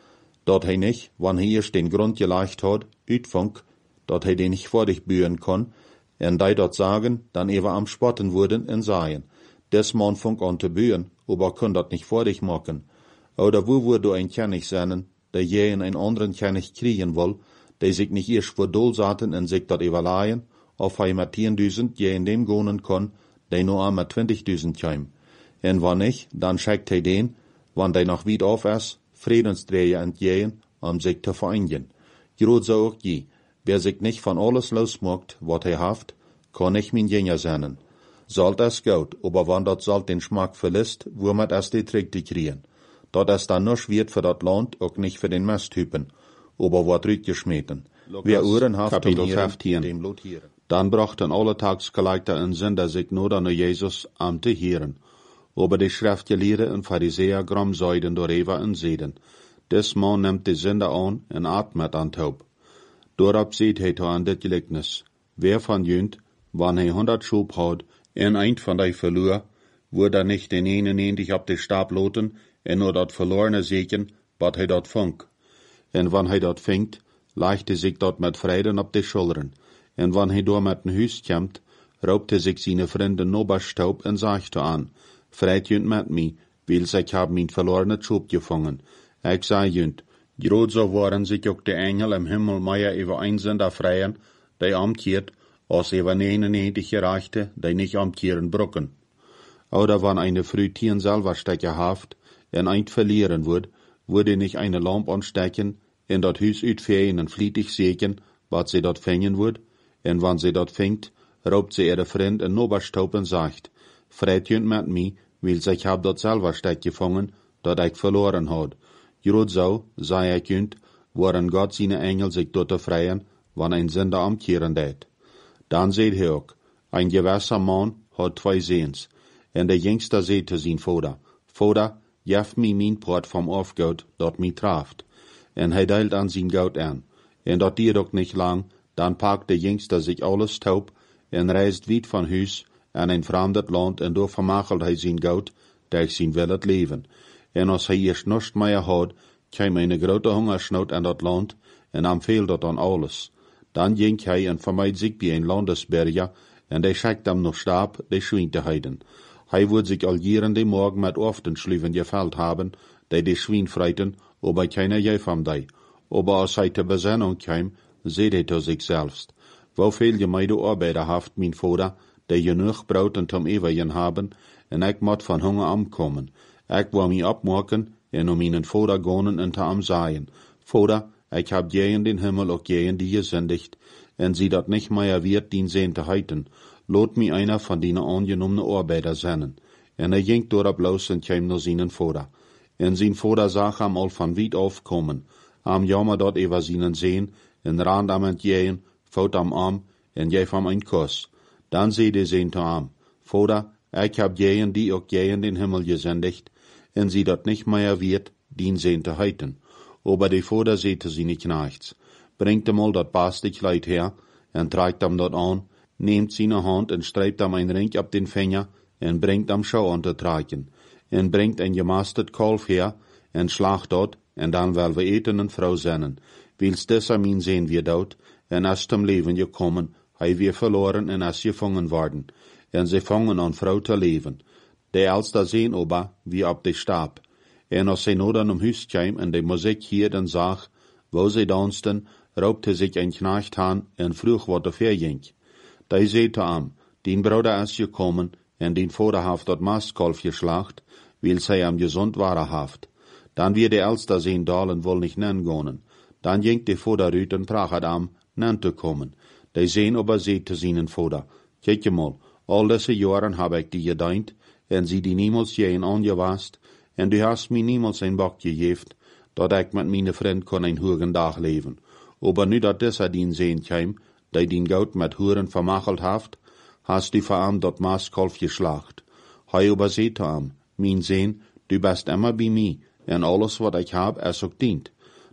Dat hij nicht, wann hij erst den Grund geleicht hat, uitfunk, dat hij den nicht vor dich bühen kon, en die dat sagen, dann ewer am Spotten wurden en seien. Des man funk an te bühen, aber kon dat nicht vor dich machen. Oder wo würd du ein König sein, der je in ein anderen König kriegen will, der sich nicht erst vor Dolsaten en sich dat überleihen, auf hij mit tienduizend je in dem gonen kon, der nur am mit twintigduizend käm. En wann nicht, dann schickt hij den, wann der noch weit auf ist, Friedensträger entgehen, um sich zu vereinigen. Grod so auch je, wer sich nicht von alles losmacht, wat hij haft, kann nicht min Jünger sein. Sollt es gut, aber wann dat sollt den Schmack verlässt, wo man es die Trick kriegen. Dat es dann nur wird für dat Land, auch nicht für den Masttypen, aber wat rütgeschmeten. Wer Uhren haft dem lotieren. Dann brachten alle Tagsgeleiter en Sünder sich nur an Jesus am te hören. Aber die Schriftgelehrten und Pharisäer gram seiden door Eva en Seden. Des Mann nimmt die Sünder an en atmet an taub. Dorab seht hij an dit Gleichnis. Wer van jünt, wann hij honderd Schub hat, en eind van die verloor, wordt er nicht den einen eindig op de Stab loten, en nur dat verlorene zeken, wat hij dat funk. En wann hij dat vinkt, leicht hij zich dat met Freuden op de Schultern. En wann hij door met een huis komt, raubt hij zich zijn vrienden noberstaub en zegt aan, Freit jünt met mij, wils ik heb mijn verlorene Schub gevangen. Ik zei jünt, groot zo waren zich ook de Engel im Himmel meer über ein Sünder freien, die amkeert, als über neunundneunzig Gerechte, die nicht amkeeren brocken. Oder wann eine früh Tieren selber stecken haft, en eind verlieren wird, würde nicht eine Lamp anstecken, in dat Hus uitveen en flietig seken, wat sie dort fängen wird, en wann sie dort fängt, raubt sie ihre Freund en noberstaub en sagt, Freit jünt met mij, wils ich hab dat selber steck gefangen, dat ich verloren had. Grod so, sei ich jünt, waren Gott seine Engel sich dort freien, wann ein Sünder amkehren det. Dann seht ihr auch, ein gewisser Mann hat zwei Sehens, en der jüngste seht sein Vater, Vater, jeft mi mein Port vom Aufgaut, dat mi traft. En hij deilt an sein Gaut an. En dat diert ook nicht lang, dann packt der jüngste sich alles taub, en reist weit von Hus, an ein fremdet Land, en door vermachelt hij zijn Gaut, dat zijn wil het leven. En als hij eerst nichts meer had, kwam een grote hongersnood aan dat land, en am fehlt dat aan alles. Dan ging hij en vermeid zich bij een Landesberger, en die schickt hem nog Stab, die Schwein te heiden. Hij wordt zich al jaren die morgen met Oftenschlüven gefällt haben, die die Schwein freiten, aber keiner gef ham die. Aber als hij te Besinnung kwam, seht hij zu sich selbst. Woveel je mij de Arbeiter haft, mijn Vater, die genoeg brood en tom eeuwigen haben, en ik moet van Hunger amkommen. Ik wil mij opmaken, en om mijn Vater gonen en te am sagen, Vater, ik heb je in den Himmel ook je in die gesündigt, en sie dat nicht mehr wird, dien sehen te heiten. Lot mi einer von dien angenommene Arbeiter sennen. En er ging dorop los en kwam naar zijn Vater. En zijn Vater zag hem al van weit aufkommen, am jammer dort über seinen Sehen, en rand am entgehen, fout am arm, en geef hem een kus. Dan zei de Sehen te am, Vater, ik heb jeen die ook je in den Himmel gesendigt, en sie dat nicht mehr wird, dien sehen te heiten. Aber de Vater zei sie nicht nachts. Bringt hem al dat beste Kleid her, en tragt hem dat an, neemt seine Hand en streipt hem een ring op den Finger, en bringt hem Schau an te tragen, en bringt een gemastet Kalf her, en slacht dat, en dan wel we eten en vrouw zennen. Wils desser min sehen wir dort, en as zum Leben gekommen, hij wir verloren en as gefangen worden, en sie fangen an Frau te leven. De elster sehen ober, wie op de Stab. En als sie nodan um Hüst kwam en de Musik hier dan zag, wo sie dansten, raubte sich ein Knecht an en vroeg wat er verging. Die zei te am, dien Bruder is gekommen, en dien Vater haft dat Mastkalf geslacht, wil zij am gesund waren haft. Dan wir de elster sehen dalen wohl nicht nennen gonen. Dan ging de Vater uit en prachet am, nen te kommen. Die sehen aber zei te seinen Vater, kijk je mal, al deze jaren heb ik die gedient, en sie die niemals jeen angewast, en du hast mir niemals een bak gegeven, dat ik met mijn vriend kon een hugen dag leven. Aber nu dat deze dien sehen kwam, die dien Gout met huren vermachelt haft, hast du voor am dat Maaskalf geslacht. Hij aber zei te am, mijn zeen, du bist immer bij mij, en alles wat ik heb is ook dient.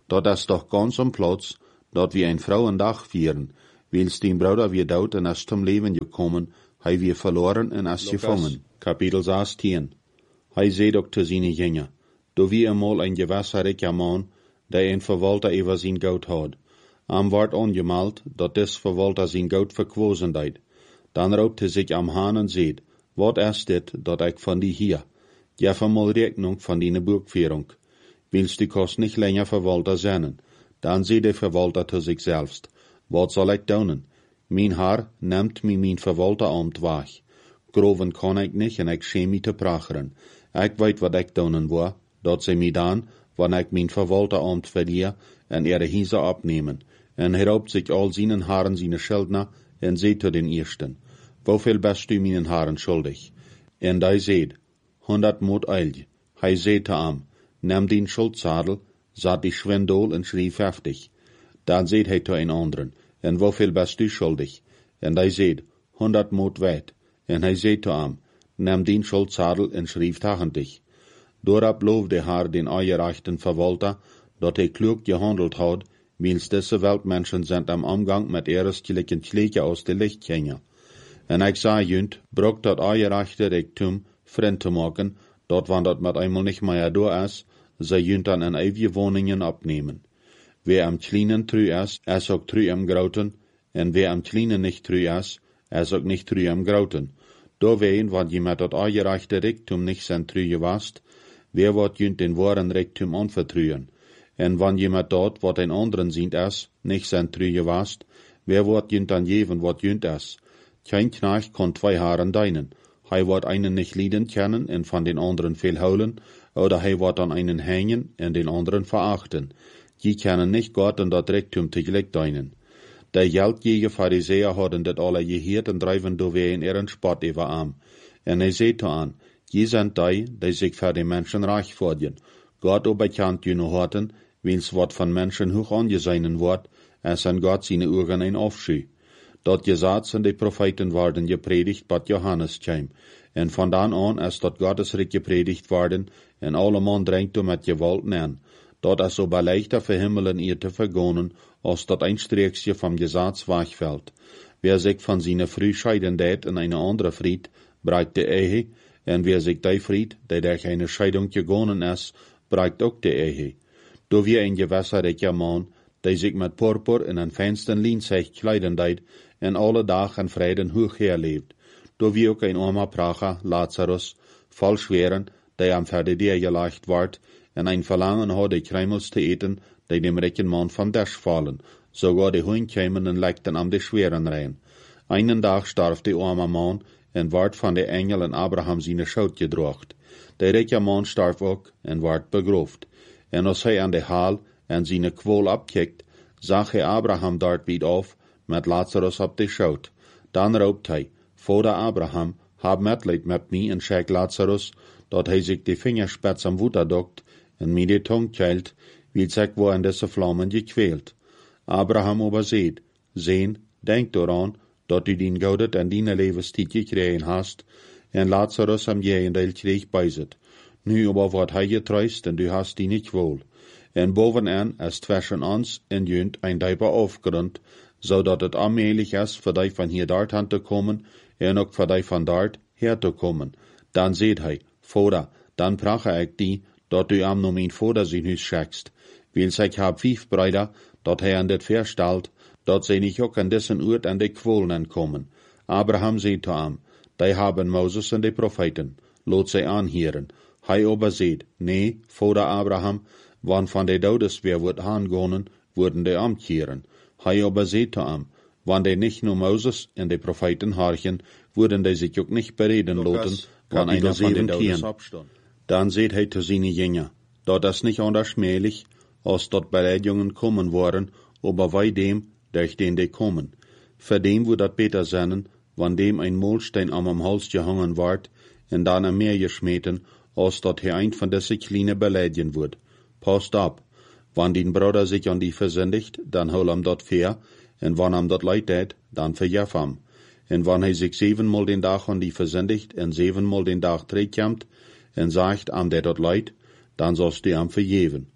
dort ist doch ganz am Platz, dort wir ein Frauendach vieren, wils den Bruder wir dort und ist zum Leben gekommen, hei wir verloren und ist gefangen. Kapitel sechzehn. Hei seht auch zu seine Jünger, do wie einmal ein gewisser reicher Mann, der ein Verwalter über sein Gold hat. Am ward angemalt, dat des Verwalter sein Gold verquosen deit. Dann raubte sich am Hahn und seht, wat ist dit, dat ich von die hier? Gef einmal Rechnung von die Burgführung. Willst du kost nicht länger Verwalter sein? Dann seht der Verwalter zu sich selbst, wat soll ich tun? Mein Herr nimmt mi mein Verwalteramt weg. Groven kann ich nicht und ich schäme mich zu prachern. Ich weet wat ich tun war, dat sie mi dann, wann ich mein Verwalteramt verliere, und ihre Hiese abnehmen. Und er raubt sich all seinen Haaren seine Schildner, und seht zu den Ersten, wofür bist du meinen Haaren schuldig? Und er seht, hundert Mut Eilje. Hei seht am, nimm den Schuldzadel, satt die Schwindel und schrieb heftig. Dann seht er zu ein anderen, und wofür bist du schuldig? Und er seht, hundert Mut weit. Und er seht am, nimm den Schuldzadel und schrieb tachendig. Dorab loofde der Herr den euerrechten Verwalter, dat er klug gehandelt hat, wils diese Weltmenschen sind am Umgang mit erstlichen Schläge aus der Lichtgänger. En ich sah jünt, braucht dat euerrechte Reichtum Freund zu machen, dort wann dat mit einmal nicht mehr da ist, sei jünt dann in ewige Wohnungen abnehmen. Wer am Kleinen trü ist, er sagt trü am Grauten, en wer am Kleinen nicht trü ist, er sagt nicht trü am Grauten. Da wehen, wann jemand dat euerrechte Reichtum nicht sein trü gewast, wer wird jünt den wahren Reichtum anvertrühen? En wann jemand dort, wat ein anderen sieht es, nicht sein trü gewast, wer wird jünt dann jeven, wat jünt es? Kein Knecht kann zwei Haaren deinen. Hei wird einen nicht lieben kennen und von den anderen viel holen, oder hei wird an einen hängen und den anderen verachten. Die kennen nicht Gott und dat Reichtum tegelijk deinen. Der geldgierige Pharisäer hadden dat alle gehört und dreiven dowe in ihren Spott über arm. En er seht an, je sind die, die sich für die Menschen reich vordienen. Gott aber kennt je noch hatten, wils wat von Menschen hoch angesehen wird, es an Gott seine Augen ein Aufscheu. Dat Gesetz und die Propheten worden gepredigt, bat Johannes käm. En von dann an ist dat Gottesreich gepredigt worden, en alle Mann drängt um mit Gewalt nähen. Dat is aber leichter für Himmel und Erde vergonnen, als dat ein Streckchen vom Gesetz wegfällt. Wer sich von seiner Früh scheiden dät in eine andere Fried, bereikt die Ehe, en wer sich die Fried, der durch eine Scheidung gegonnen ist, bereikt auch die Ehe. Do wie ein gewisser reicher Mann, der sich mit Purpur in ein feinsten Linsech kleiden deit, en alle Tag in Frieden hoch herlebt. Do wie auch ein armer Pracher, Lazarus, voll Schweren, der am Verdedir gelegt ward, en ein Verlangen hat, die Kremels zu eten, die dem reichen Mann vom Tisch fallen, sogar die Hund kämen und legten am die Schweren rein. Einen Tag starb der arme Mann, en ward von der Engel in Abraham seine Schuld gedrocht. Der reiche Mann starb auch, en ward begroft. En als hij an der Hal en seine Quol abkickt, zag hij Abraham dort wieder auf, mit Lazarus op de Schoot. Dan roopt hij, Vater Abraham, hab Mitleid mit mir en schick Lazarus, dat hij zich de Fingerspitz am Wutter dockt en mir de Tong keilt, wie zich wo in deze Flammen gequält. Abraham aber seht, sehen, denk daran, dat du din Goudet en dine Lebenstiet gekregen hast, en Lazarus am je in deil kreeg bijzet. Nu aber wat hij getreust, en du hast die nicht wohl. En bovenaan is zwischen ons en junt ein Deiber aufgerund, zodat het allmählich is voor die van hier dort aan te komen, en ook voor die van dort her te komen. Dan seht hij, Vater, dan prache ik die, dat du am no mijn Vater zijn huis schickst. Wils ik hab vijf Brüder, dat hij aan dit verstelt, dat zij niet ook aan dessen Ort an de Quolen kommen. Abraham seht am, die haben Moses en de Propheten, lot zij aanheren. Hij aber seht, nee, Vater Abraham, wann van de Dodes wer wordt aangonen, worden de amkehren. Hij aber seht am, wann de nicht nur Moses en de Propheten harchen, würden de sich auch nicht bereden loten, wann einer von den Dodes abstand. Dann seht hij zu seine Jünger, dat das nicht anders schmählich, als dort Beleidigungen kommen worden, aber bei dem, durch den de kommen. Für dem wo dat beter sennen, wann dem ein Mohlstein am am Hals gehangen ward, en dann am Meer geschmeten, als dat hij ein von desse kleine beleidigen wird. Passt ab, wann den Bruder sich an die versündigt, dann hol am dort fair, en wann am dort leid tät, dann verjef am. En wann hij sich siebenmal den Tag an die versündigt, en siebenmal den Tag trägkämmt, en sagt am der dort leid, dann sollst du am verjeven.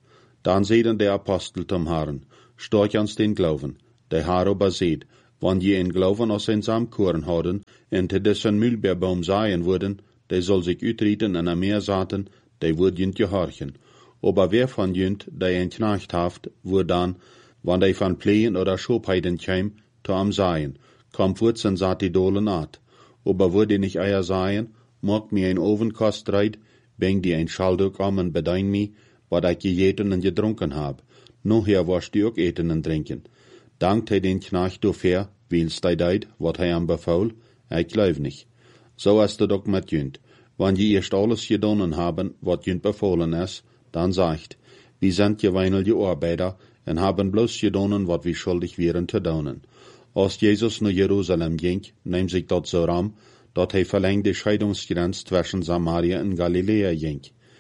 Dann zeiden der Apostel zum Herrn, storch ans den Glauben. Der Herr aber seht, wann je in Glauben aus ein Samkorn hadden, en te dessen Mühlbeerbaum saaien würden, der soll sich utrieten en am Meer saten, der würd jünt gehorchen. Aber wer von jünt, der ein Knecht haft, würd dann, wann der von Plehen oder Schobheiten käm, to am saaien, kommt wurzen saat die Dolen at. Aber würd ihr nicht eier saaien, mag mir ein Ovenkost reit, beng die ein Schalduk am en bedein mi, wat ich gejeten en gedrunken hab. Noher warst die ook eten en drinken. Dankt hij den Knecht do fair, wils dei deit, wat hij am befaul, ich glaub nicht. So ist het ook met jünt. Wann je erst alles gedonnen haben, wat jünt befohlen is, dann sagt, wie sind je weinelje Arbeiter, en haben bloß gedonnen, wat wie schuldig wären te donen. Als Jesus naar Jerusalem ging, neemt sich dort so ram, dat hij verlängde Scheidungsgrenz zwischen Samaria en Galilea ging.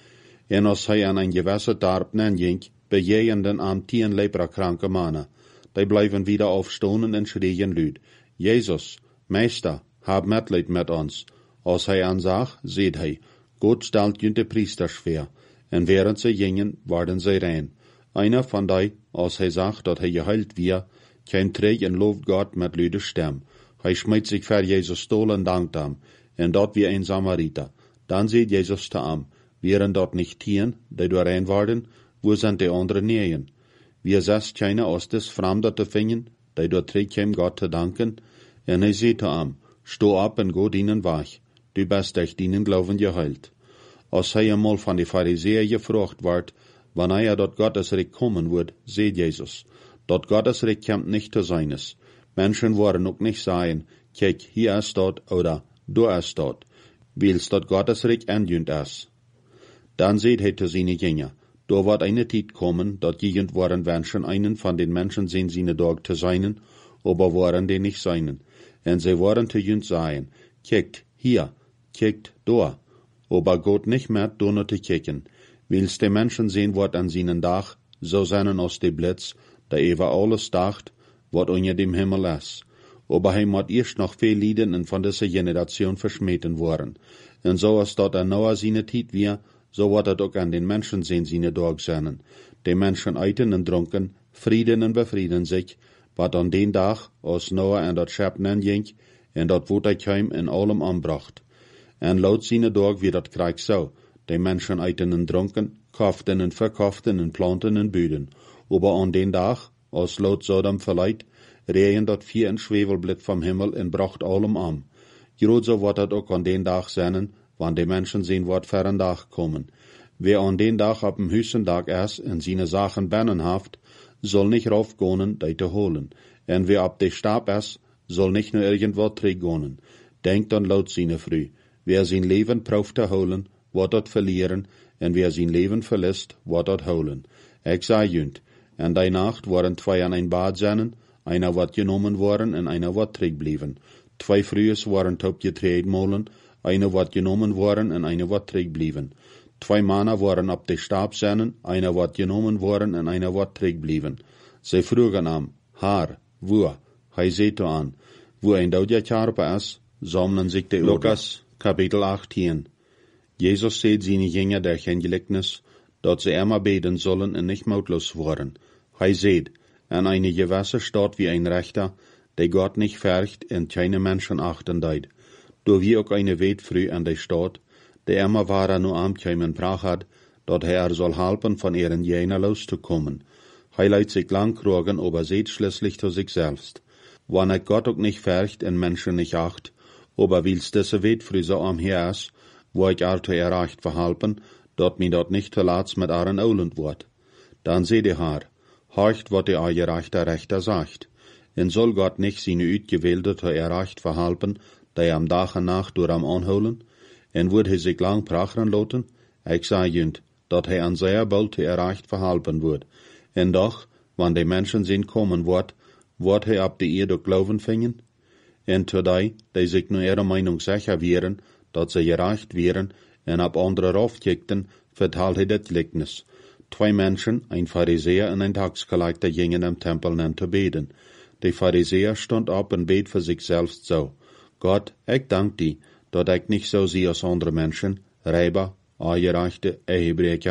En als hij aan een gewisse Dorp nen ging, bejegenden aan tien leprakranke mannen. Die blijven wieder aufstonen en schreien luid, Jesus, Meister, hab Mitleid mit uns. Als hij aanzag, seht hij, Gott stelt jünt Priester schwer, en während sie gingen, waren sie rein. Einer von die, als hij zag dat hij geheilt wir, käm terug en looft Gott mit luide stem. Hij schmeidt sich für Jesus stol en dankt am, en dat wie ein Samariter. Dann seht Jesus te am, wären dort nicht tien, die da rein waren, wo sind die anderen nähen? Wir sest keine aus des Fremder te fingen, die dort terug käm Gott te danken, en hij seht te am, sto ab en go dienen wach, du bist echt dienen Glauben geheilt. Als hij einmal von die Pharisäer gefragt ward, wann er dort Gottesreich kommen wird, seht Jesus, dort Gottesreich kämmt nicht zu seines. Menschen wollen auch nicht sagen, kijk, hier ist dort oder du ist dort, wils dort Gottesreich endjünt ist. Dann seht hij zu seine Jünger, da wird eine Zeit kommen, dort gegend waren Menschen einen von den Menschen sehen seine Dog zu seinen, aber waren die nicht seinen. En sie waren zu jünt sagen, kijkt, hier, kijkt, da. Aber Gott nicht mehr donner te kicken. Wils die Menschen sehen wat an seinen Dach, so seinen aus de Blitz, der ever alles dacht, wat unter dem Himmel is. Aber hij moet erst noch viel Lieden en von dieser Generation verschmeten worden. En so als dort an Noah seine Tiet wir, so wat het ook an den Menschen sehen seine Dog seinen. Die Menschen eiten en drunken, frieden en befrieden sich, wat an den Tag, als Noah en dat Schep nen ging, en dat woed hij kwam en allem anbracht. En laut seine Dog wie dat krijg so, die Menschen eiten en dronken, kauften en verkauften en planten en büden. Aber an den Tag, als laut Sodom verleiht, regen dat vier en Schwefelblit vom Himmel en bracht allem an. Groot so wat dat ook an den Tag zijn, wann die Menschen sehen wat ver een Tag kommen. Wer an den Tag ab dem höchsten Tag is en seine Sachen bennen haft, soll nicht raufgehen, die te holen. En wer ab de Stab is, soll nicht nur irgendwo träggonen. Denkt an laut seine Früh. Wer sein Leben prauft te holen, wat dat verlieren, en wer sein Leben verlässt, wat dat holen. Ich sei jünt, en die Nacht waren zwei an ein Bad seinen, einer wat genommen worden en einer wat terugblieben. Zwei Frühes waren top getreed molen, einer wat genommen worden en einer wat terugblieben. Zwei Männer waren ab de Stab seinen, einer wat genommen worden en einer wat terugblieben. Sie frugen am, Haar, wo? Hij seht an, wo ein Daudja Charpe is, sammeln sich de Lukas, Kapitel achttien. Jesus seht seine Jünger der Gleichnis, dat sie immer beten sollen en nicht mautlos worden. Hij seht, an eine gewisse Stadt wie ein Rechter, der Gott nicht färcht en keine Menschen achten deit. Do wie auch eine weet früh an der Stadt, der immer war nur am kämen brach hat, dat er soll helfen von ihren Jener loszukommen. Hij leidt sich lang krogen, aber seht schließlich zu sich selbst. Wann er Gott auch nicht färcht en Menschen nicht acht, aber wils diese weet früh so am her is, wo ich also erreicht verhalten, dat mi dat nicht verlaats mit aren Olend wordt. Dan seht ihr haar, horcht wat der euer rechter Rechter sagt. En soll Gott nicht seine Uitgewählte te erreicht verhalten, die am Dach en Nacht door am anholen, en wordt hij sich lang prachen loten? Ich sei jünt, dat hij an sehr bald te erreicht verhalten wordt. En doch, wann die Menschen sind kommen wordt, wordt hij ab die Erde glauben fingen? En to die, die sich nur ihrer Meinung sicher wären, dat sie gereicht wären, en ab andere raufkickten, vertalt hij das Gleichnis. Zwei Menschen, ein Pharisäer und ein Taxgeleiter, gingen im Tempel an zu beten. Der Pharisäer stund ab und bet für sich selbst so: Gott, ich dank dir, dat ich nicht so sehe als andere Menschen, Räuber, Angereichte, Ehebrecher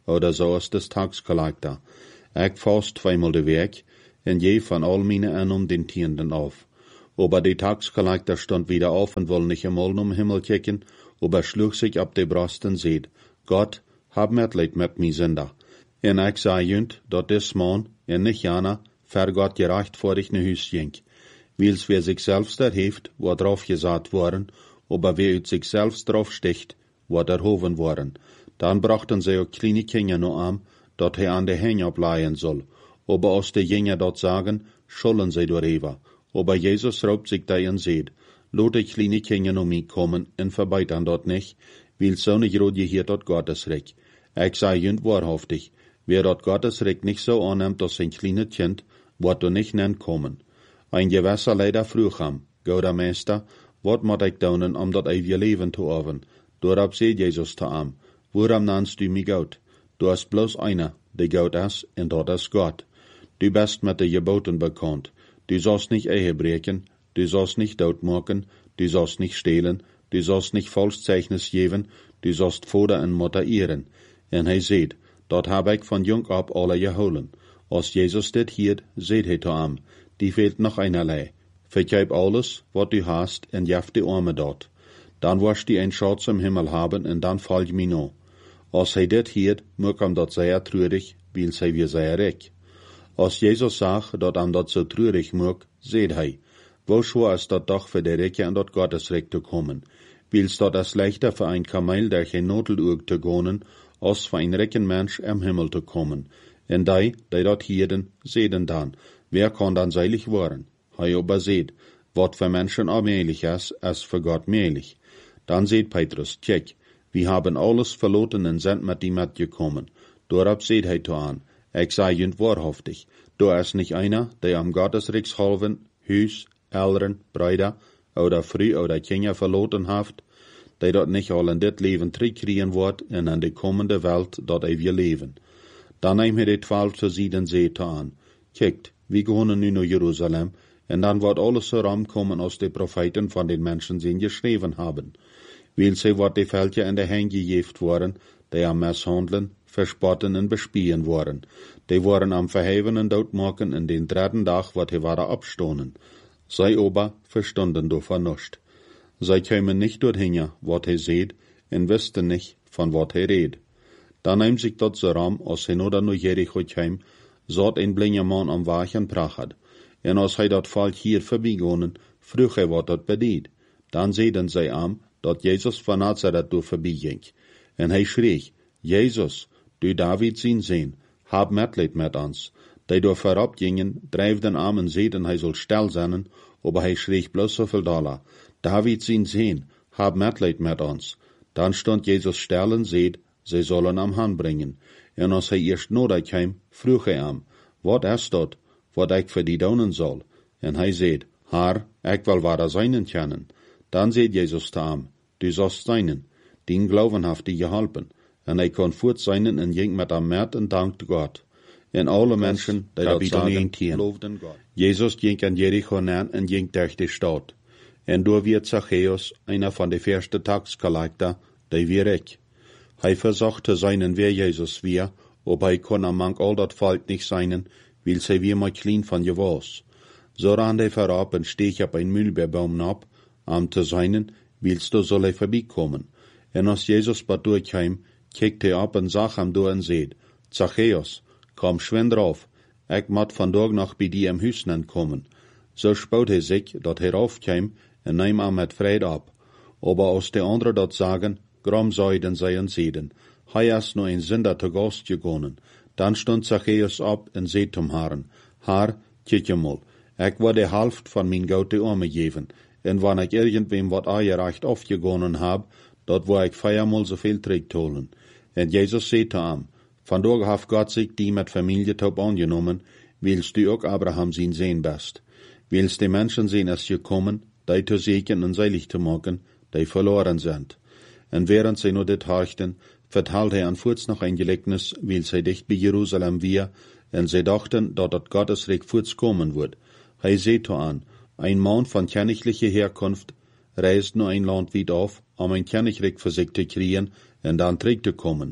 oder so is des taxcollector. Ik vast tweemaal de week, en je van al meine Annum den Tierenden auf. Aber die taxcollector stond wieder auf und woll nicht einmal um Himmel kicken, aber schlug sich ab de Brust und seht, Gott, hab Mitleid mit mi Sünder. En ik zei junt, dat des man, en nicht jana, ver Gott gerecht vor dich ne Hüs jink. Wils wer sich selbst der heeft, wo drauf gesagt worden, aber wer ut sich selbst drauf sticht, wo der hoven worden. Dann brachten sie auch kleine Kinder no am, dat he an de Hänge ableihen soll. Aber aus de Jünger dort sagen, schollen sie door Eva. Aber Jesus raubt sich da und seht, lot de kleine Kinder no mi kommen, en verbeitan dort nicht, will so nicht rot je hier dort Gottesrecht. Ich sei jünd wahrhaftig, wer dort Gottesrecht nicht so annimmt als ein kleines Kind, wird du nicht nen kommen. Ein Gewässer leider früh ham, gouda Meister, wat moet ik doen om dat eeuwige leven te hebben? Doorop zei Jesus te am, waarom nannst du mich Gott? Du hast bloß einer, der Gott ist, und dat ist Gott. Du bist mit den Geboten bekannt. Du sollst nicht Ehe breken, du sollst nicht dood machen, du sollst nicht stehlen, du sollst nicht falsch Zeichnis geben, du sollst Vater und Mutter ehren. En hij seht, dat heb ik van jong ab alle geholen. Als Jesus dit hiert, seht hij te am, die fehlt noch einerlei. Vergib alles, wat du hast, en jaf die Arme dort. Dan wirst du ein Schatz im Himmel haben, en dan folg mir no. Als hij dit hiert, moet hem dat sehr treurig, weil hij weer sehr reich. Als Jesus sagt, dat am dat so treurig moet, seht hij, wo schwer ist dat doch für der Reiche an dat Gottesrecht zu kommen. Wils dat es leichter für ein Kamel, der geen Notelurg zu gonen, als für ein reichen Mensch am Himmel zu kommen. En die, die dat hierden, sehen dann, wer kann dann seilig worden? Hij aber seht, wat für Menschen allmählich ist, ist für Gott mählich. Dann seht Petrus, tjek, wir haben alles verloren und sind mit ihm mitgekommen. Dorab seht hij to an, ich sei jünd wahrhaftig, du ist nicht einer, der am Gottesrechts halven, Hüs, Eltern, Brüder oder Früh oder Kinder verloren haft, der dort nicht all in dit Leben zurückkriegen wird und in die kommende Welt dort ewig leben. Dann nehm er die twaalf zu sieden Seete an. Kijkt, wir gehen nu nach Jerusalem, und dann wird alles herankommen, als die Propheten von den Menschen sind geschrieben haben. Weil sie wird die Völker in der Hände gegeben worden, die am misshandeln, verspotten und bespielen worden. Die waren am Verheven und Doodmachen in den dritten Tag, wat sie waren abstonen. Sie aber verstanden davon nicht. Sie kämen nicht dorthin, wat he seht, und wüssten nicht, von wat he red. Dann nahm sich dort so ram, als he nur nach Jericho kam, saht ein blinder Mann am Wachen prachat. En als hij dat Volk hier voorbijgonen, vroeg hij wat dat bedient. Dan zeiden zij am, dat Jezus van Nazareth door voorbijging. En hij schreef, Jezus, du David zien zijn, hab Mitleid met ons. Die door voorop gingen, drijfden am en zeiden hij zal stil zijn, aber hij schreef bloß zoveel dollar. David zien zijn, hab Mitleid met ons. Dan stond Jezus stil en zeid, zij zullen am Hand brengen. En als hij eerst nodig kwam, vroeg hij am, wat is dat? Wat ik voor die doen zal. En hij zei, Haar, ik wil ware zijnen kennen. Dan zei Jezus te hem, du sollst zijnen, dien Glauben heeft die geholpen. En hij kon voort zijnen en ging met hem met en dankte God. En alle mensen, die dat zagen, geloofden God. Jezus ging in Jericho neer en ging durch die stad. En door werd Zachäus, einer van de eerste taxcollector, die weer ik. Hij verzochte zijnen wer Jezus weer, ob hij kon among al dat volk niet zijnen, weil sie wie mal klein von je was. So ran hij verab en steeg op een Mühlbeerbaum ab, am te zijnen, willst du soll hij vorbeikommen. En als Jezus bad durchkam, kijkt hij op en zag hem door en zeid, Zachäus, komm schwind drauf, ik moet vandaag nog bij die im Hüsnen kommen. So spoot hij zich, dat hij raufkam, en neem hem met vrede ab. Aber als de anderen dat zagen, grom zeiden zij en zeiden, hij is nur een Sünder te Gast gegonnen. Dan stond Zachäus op en zei zum Herrn, Herr, kijk je mal, ik wil de helft van mijn goud de armen geven, en wanneer ik irgendwem wat aangereicht afgegonnen heb, dat wil ik viermal zoveel terugholen. En Jezus zei te hem, vandaag heeft God zich die met familie top aangenomen, willst du ook Abraham zijn Seen best. Willst die Menschen zijn is gekommen, die te zeken en seilig te maken, die verloren zijn. En während sie nur dit horchten, vertelt hij aan voets nog een gelijkenis, weil zij dicht bij Jerusalem weer, en zij dachten, dat het Gottesrecht voets komen wordt. Hij zei to aan, ein Mann von königliche Herkunft reist nur ein Land weit auf, um ein Königreich für sich zu kriegen, en dan terug te komen.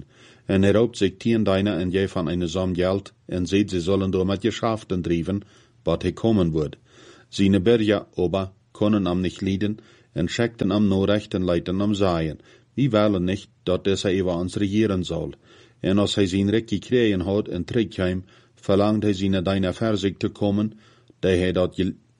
En er roept zich tien deiner en jij van een som geld, en zegt ze zullen door met geschäften drijven, wat hij komen wordt. Seine Berger aber können am nicht lieden, en scheckten am no rechten leiten am Seien. Wie wollen nicht, dat des hij über uns regieren soll. En als hij zijn rek gekregen had en terugkwam, verlangt hij zijn deiner verzig te komen, dat hij dat,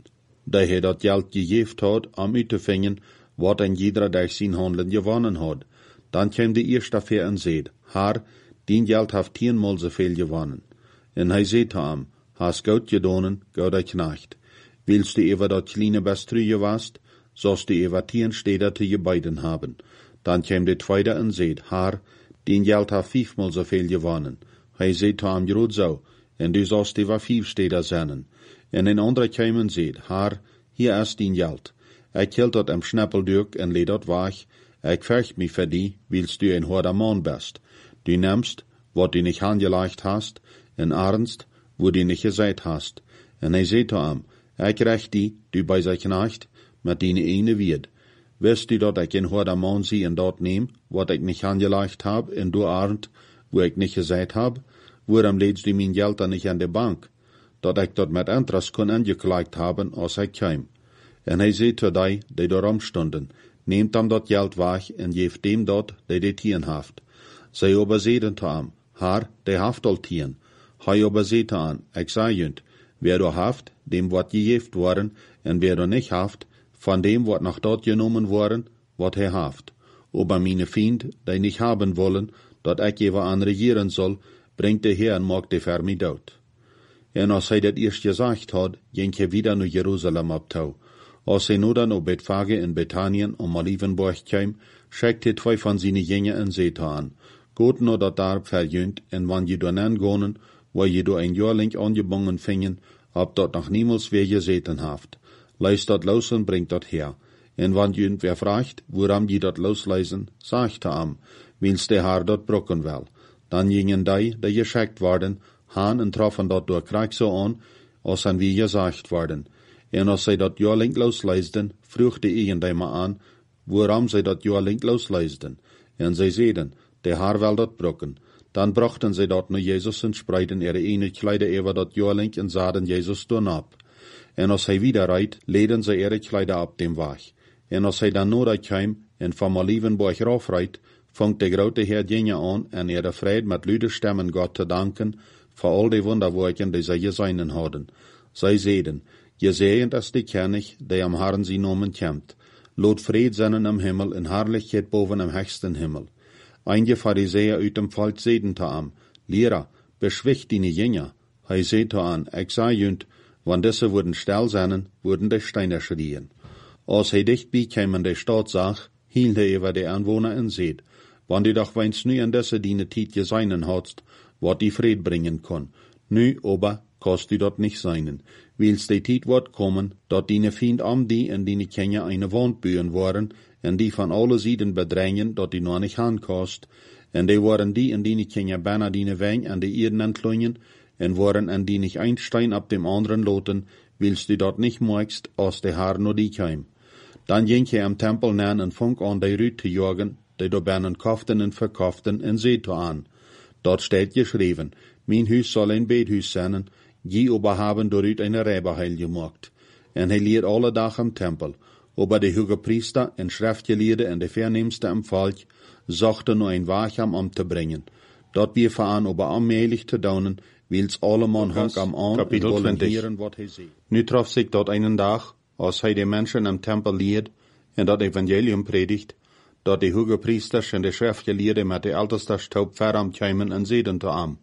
dat hij dat geld gegeven had, om uit te vingen, wat en jeder durch zijn handelen gewonnen had. Dan kwam de eerste ver en zeid, Haar, dien geld heeft tienmaal zoveel gewonnen. En hij zei te hem, has goed gedonen, gouder knecht. Willst du ever dat kleine Bestrüje wast, sollst du ever tien Städter te je beiden haben. Dan kwam de tweede en zeid, Haar, dien geld heeft vijfmaal zoveel gewonnen. Hij zei te hem, groot zo, en du sollst ever vijf Städter zijn. En een andere kwam en zeid, Haar, hier is dien geld. Ik hield dat am Schnappeldurk en leed dat weg. Ik vercht mich voor die, willst du een harder man best. Du nimmst, wat du nicht angelegt hast, en ernst, wo du nicht gesagt hast. En hij zei te hem, ik recht die, du bij zijn knecht, met die ene wierd. Wist du dat ik een harder man zie en dat neem, wat ik nicht angelegt heb, en du arnt, wo ik nicht gesagt heb, waarom leedst du mijn geld dan nicht aan de bank, dat ik dat met interest kon angeklagt hebben als ik kwam. En hij zei te die, die daarom stonden, neemt hem dat geld weg en geeft dem dat, die de tien heeft. Zij aber zeiden te hem, Haar, die heeft al tien. Hij aber zei te aan, ik zei junt, wer du heeft, dem wat gegeven worden, en wer du nicht heeft, van dem wat nach dort genomen worden, wat hij heeft. Aber meine Vriend, die nicht haben wollen, dat ik even aan regieren zal, brengt de Heer en maakt de ver mij dood. En als hij dat eerst gezegd had, ging hij wieder naar Jeruzalem op toe. Als hij nu dan op Bethphage in Bethanien om Olivenborg kwam, schickte twee van zijn jingen en zei aan, Goed no dat daar verjunt, en wann je dan aangonen, waar je door een jaar lang aangebongen vingen, ob dat nog niemals weer gezeten haft. Leist dat los en brengt dat her. En wann je wer vraagt, waarom je dat losleisen, sagt er am, wils de haar dat brokken wel. Dan gingen die, die geschickt worden, haan en troffen dat door krijg zo aan, als aan wie gezegd worden. En als zij dat jaar lang losleisden, vroeg de egen die maar aan, waarom zij dat jaar lang losleisden. En zij zeiden, de haar wel dat brokken. Dan brachten zij dat naar Jezus en spreiden ihre ene kleider over dat jaar lang en zaden Jezus toen op. En als hij wieder rijdt, leden zij ihre kleider op dem weg. En als hij dan nodig kwam en van Olivenborg raufrijdt, vangt de grote Heer dingen aan en ihre vrede met luide stemmen God te danken voor al die wonderwerken die zij gezien hadden. Zij zeiden, gezegend is de König, die am Herrn zijn namen kent. Lot vrede zijn am Himmel en herrlichkeit boven am höchsten Himmel. Einige Pharisäer uit dem Volk zeiden te hem, Lehrer, beschwicht die Jünger. Hij zei te aan, ik zei junt, wann diese würden still sein, würden die Steine schrien. Als hij dichtbij kwam in de stad zag, hield hij über de Anwohner en zeid, wann die doch weins nu an diese diene Tiet geseinen hadst, wat die Fried bringen kon. Nu, aber, kost du dat nicht seinen. Wils die Tiet wird kommen, dat die Fiend am die en die Kenja eine Wand bühen waren, en die van alle Sieden bedrängen, dat die noch nicht aankost, en die waren die en die Kenja bijna die Wein an die Erden entlungen, en waren en die nicht ein Stein ab dem anderen loten, willst du dort nicht magst, als der Haar nur die keim. Dann ging hij am Tempel nan en funk an die Rüt te jagen, die do binnen kauften en verkauften en zeet aan. Dort steht geschrieben, mein Hus soll ein Bethuis sein, je aber haben dorüt eine Räberheil gemacht. En hij leert alle dag am Tempel, aber de hoge Priester en Schriftgeleerde en de Vernimmste am Volk zochten nur ein Wacham om te brengen. Dort wir fahren aber allmählich te daunen, wils alle man hang am an en wollen heren wat hij zei. Nu trof zich dort einen dag, als hij de mensen am Tempel leert en dat Evangelium predigt, dat de hoge priesters en de Schriftgeleerde met de älteste stoop veram kwamen en zeiden te am.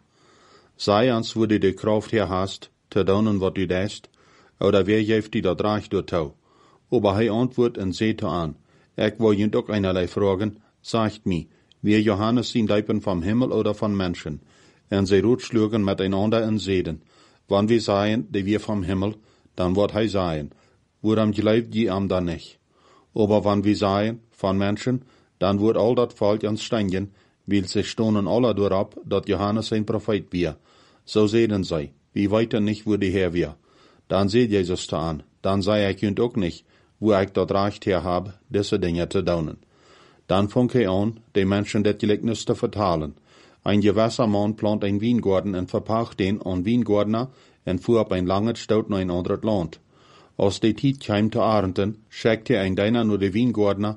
Sei ans wo du de Kraft her hast, te daunen wat du deist, oder wer geeft die dat reich door touw. Aber hij antwoordt en zei te aan, ik wil je ook einerlei vragen, sagt mi, wir Johannes sind Leipen vom Himmel oder von Menschen? En zij rotschlugen miteinander en zeiden, wann wir seien, die wir vom Himmel, dann wird hij seien, waarom glaubt je am dan nicht? Aber wann wir seien, von Menschen, dann wird all dat Volk ans Stangen, weil sie stonen alle durab, dat Johannes ein Prophet wir. So zeiden zij, wie weiten nicht, wo die Herr wir. Dann seht Jesus te aan, dann sei ich junt ook nicht, wo ich dat Recht her hab, diese Dinge te daunen. Dann fang hij an, die Menschen dat Gleichnis te vertalen. Ein gewisser Mann plant ein Weingarten en verpacht den an Weingardner en fuhr op ein langes Stout naar een ander land. Als die tijd kwam te arenden, schickte ein deiner nur de Weingardner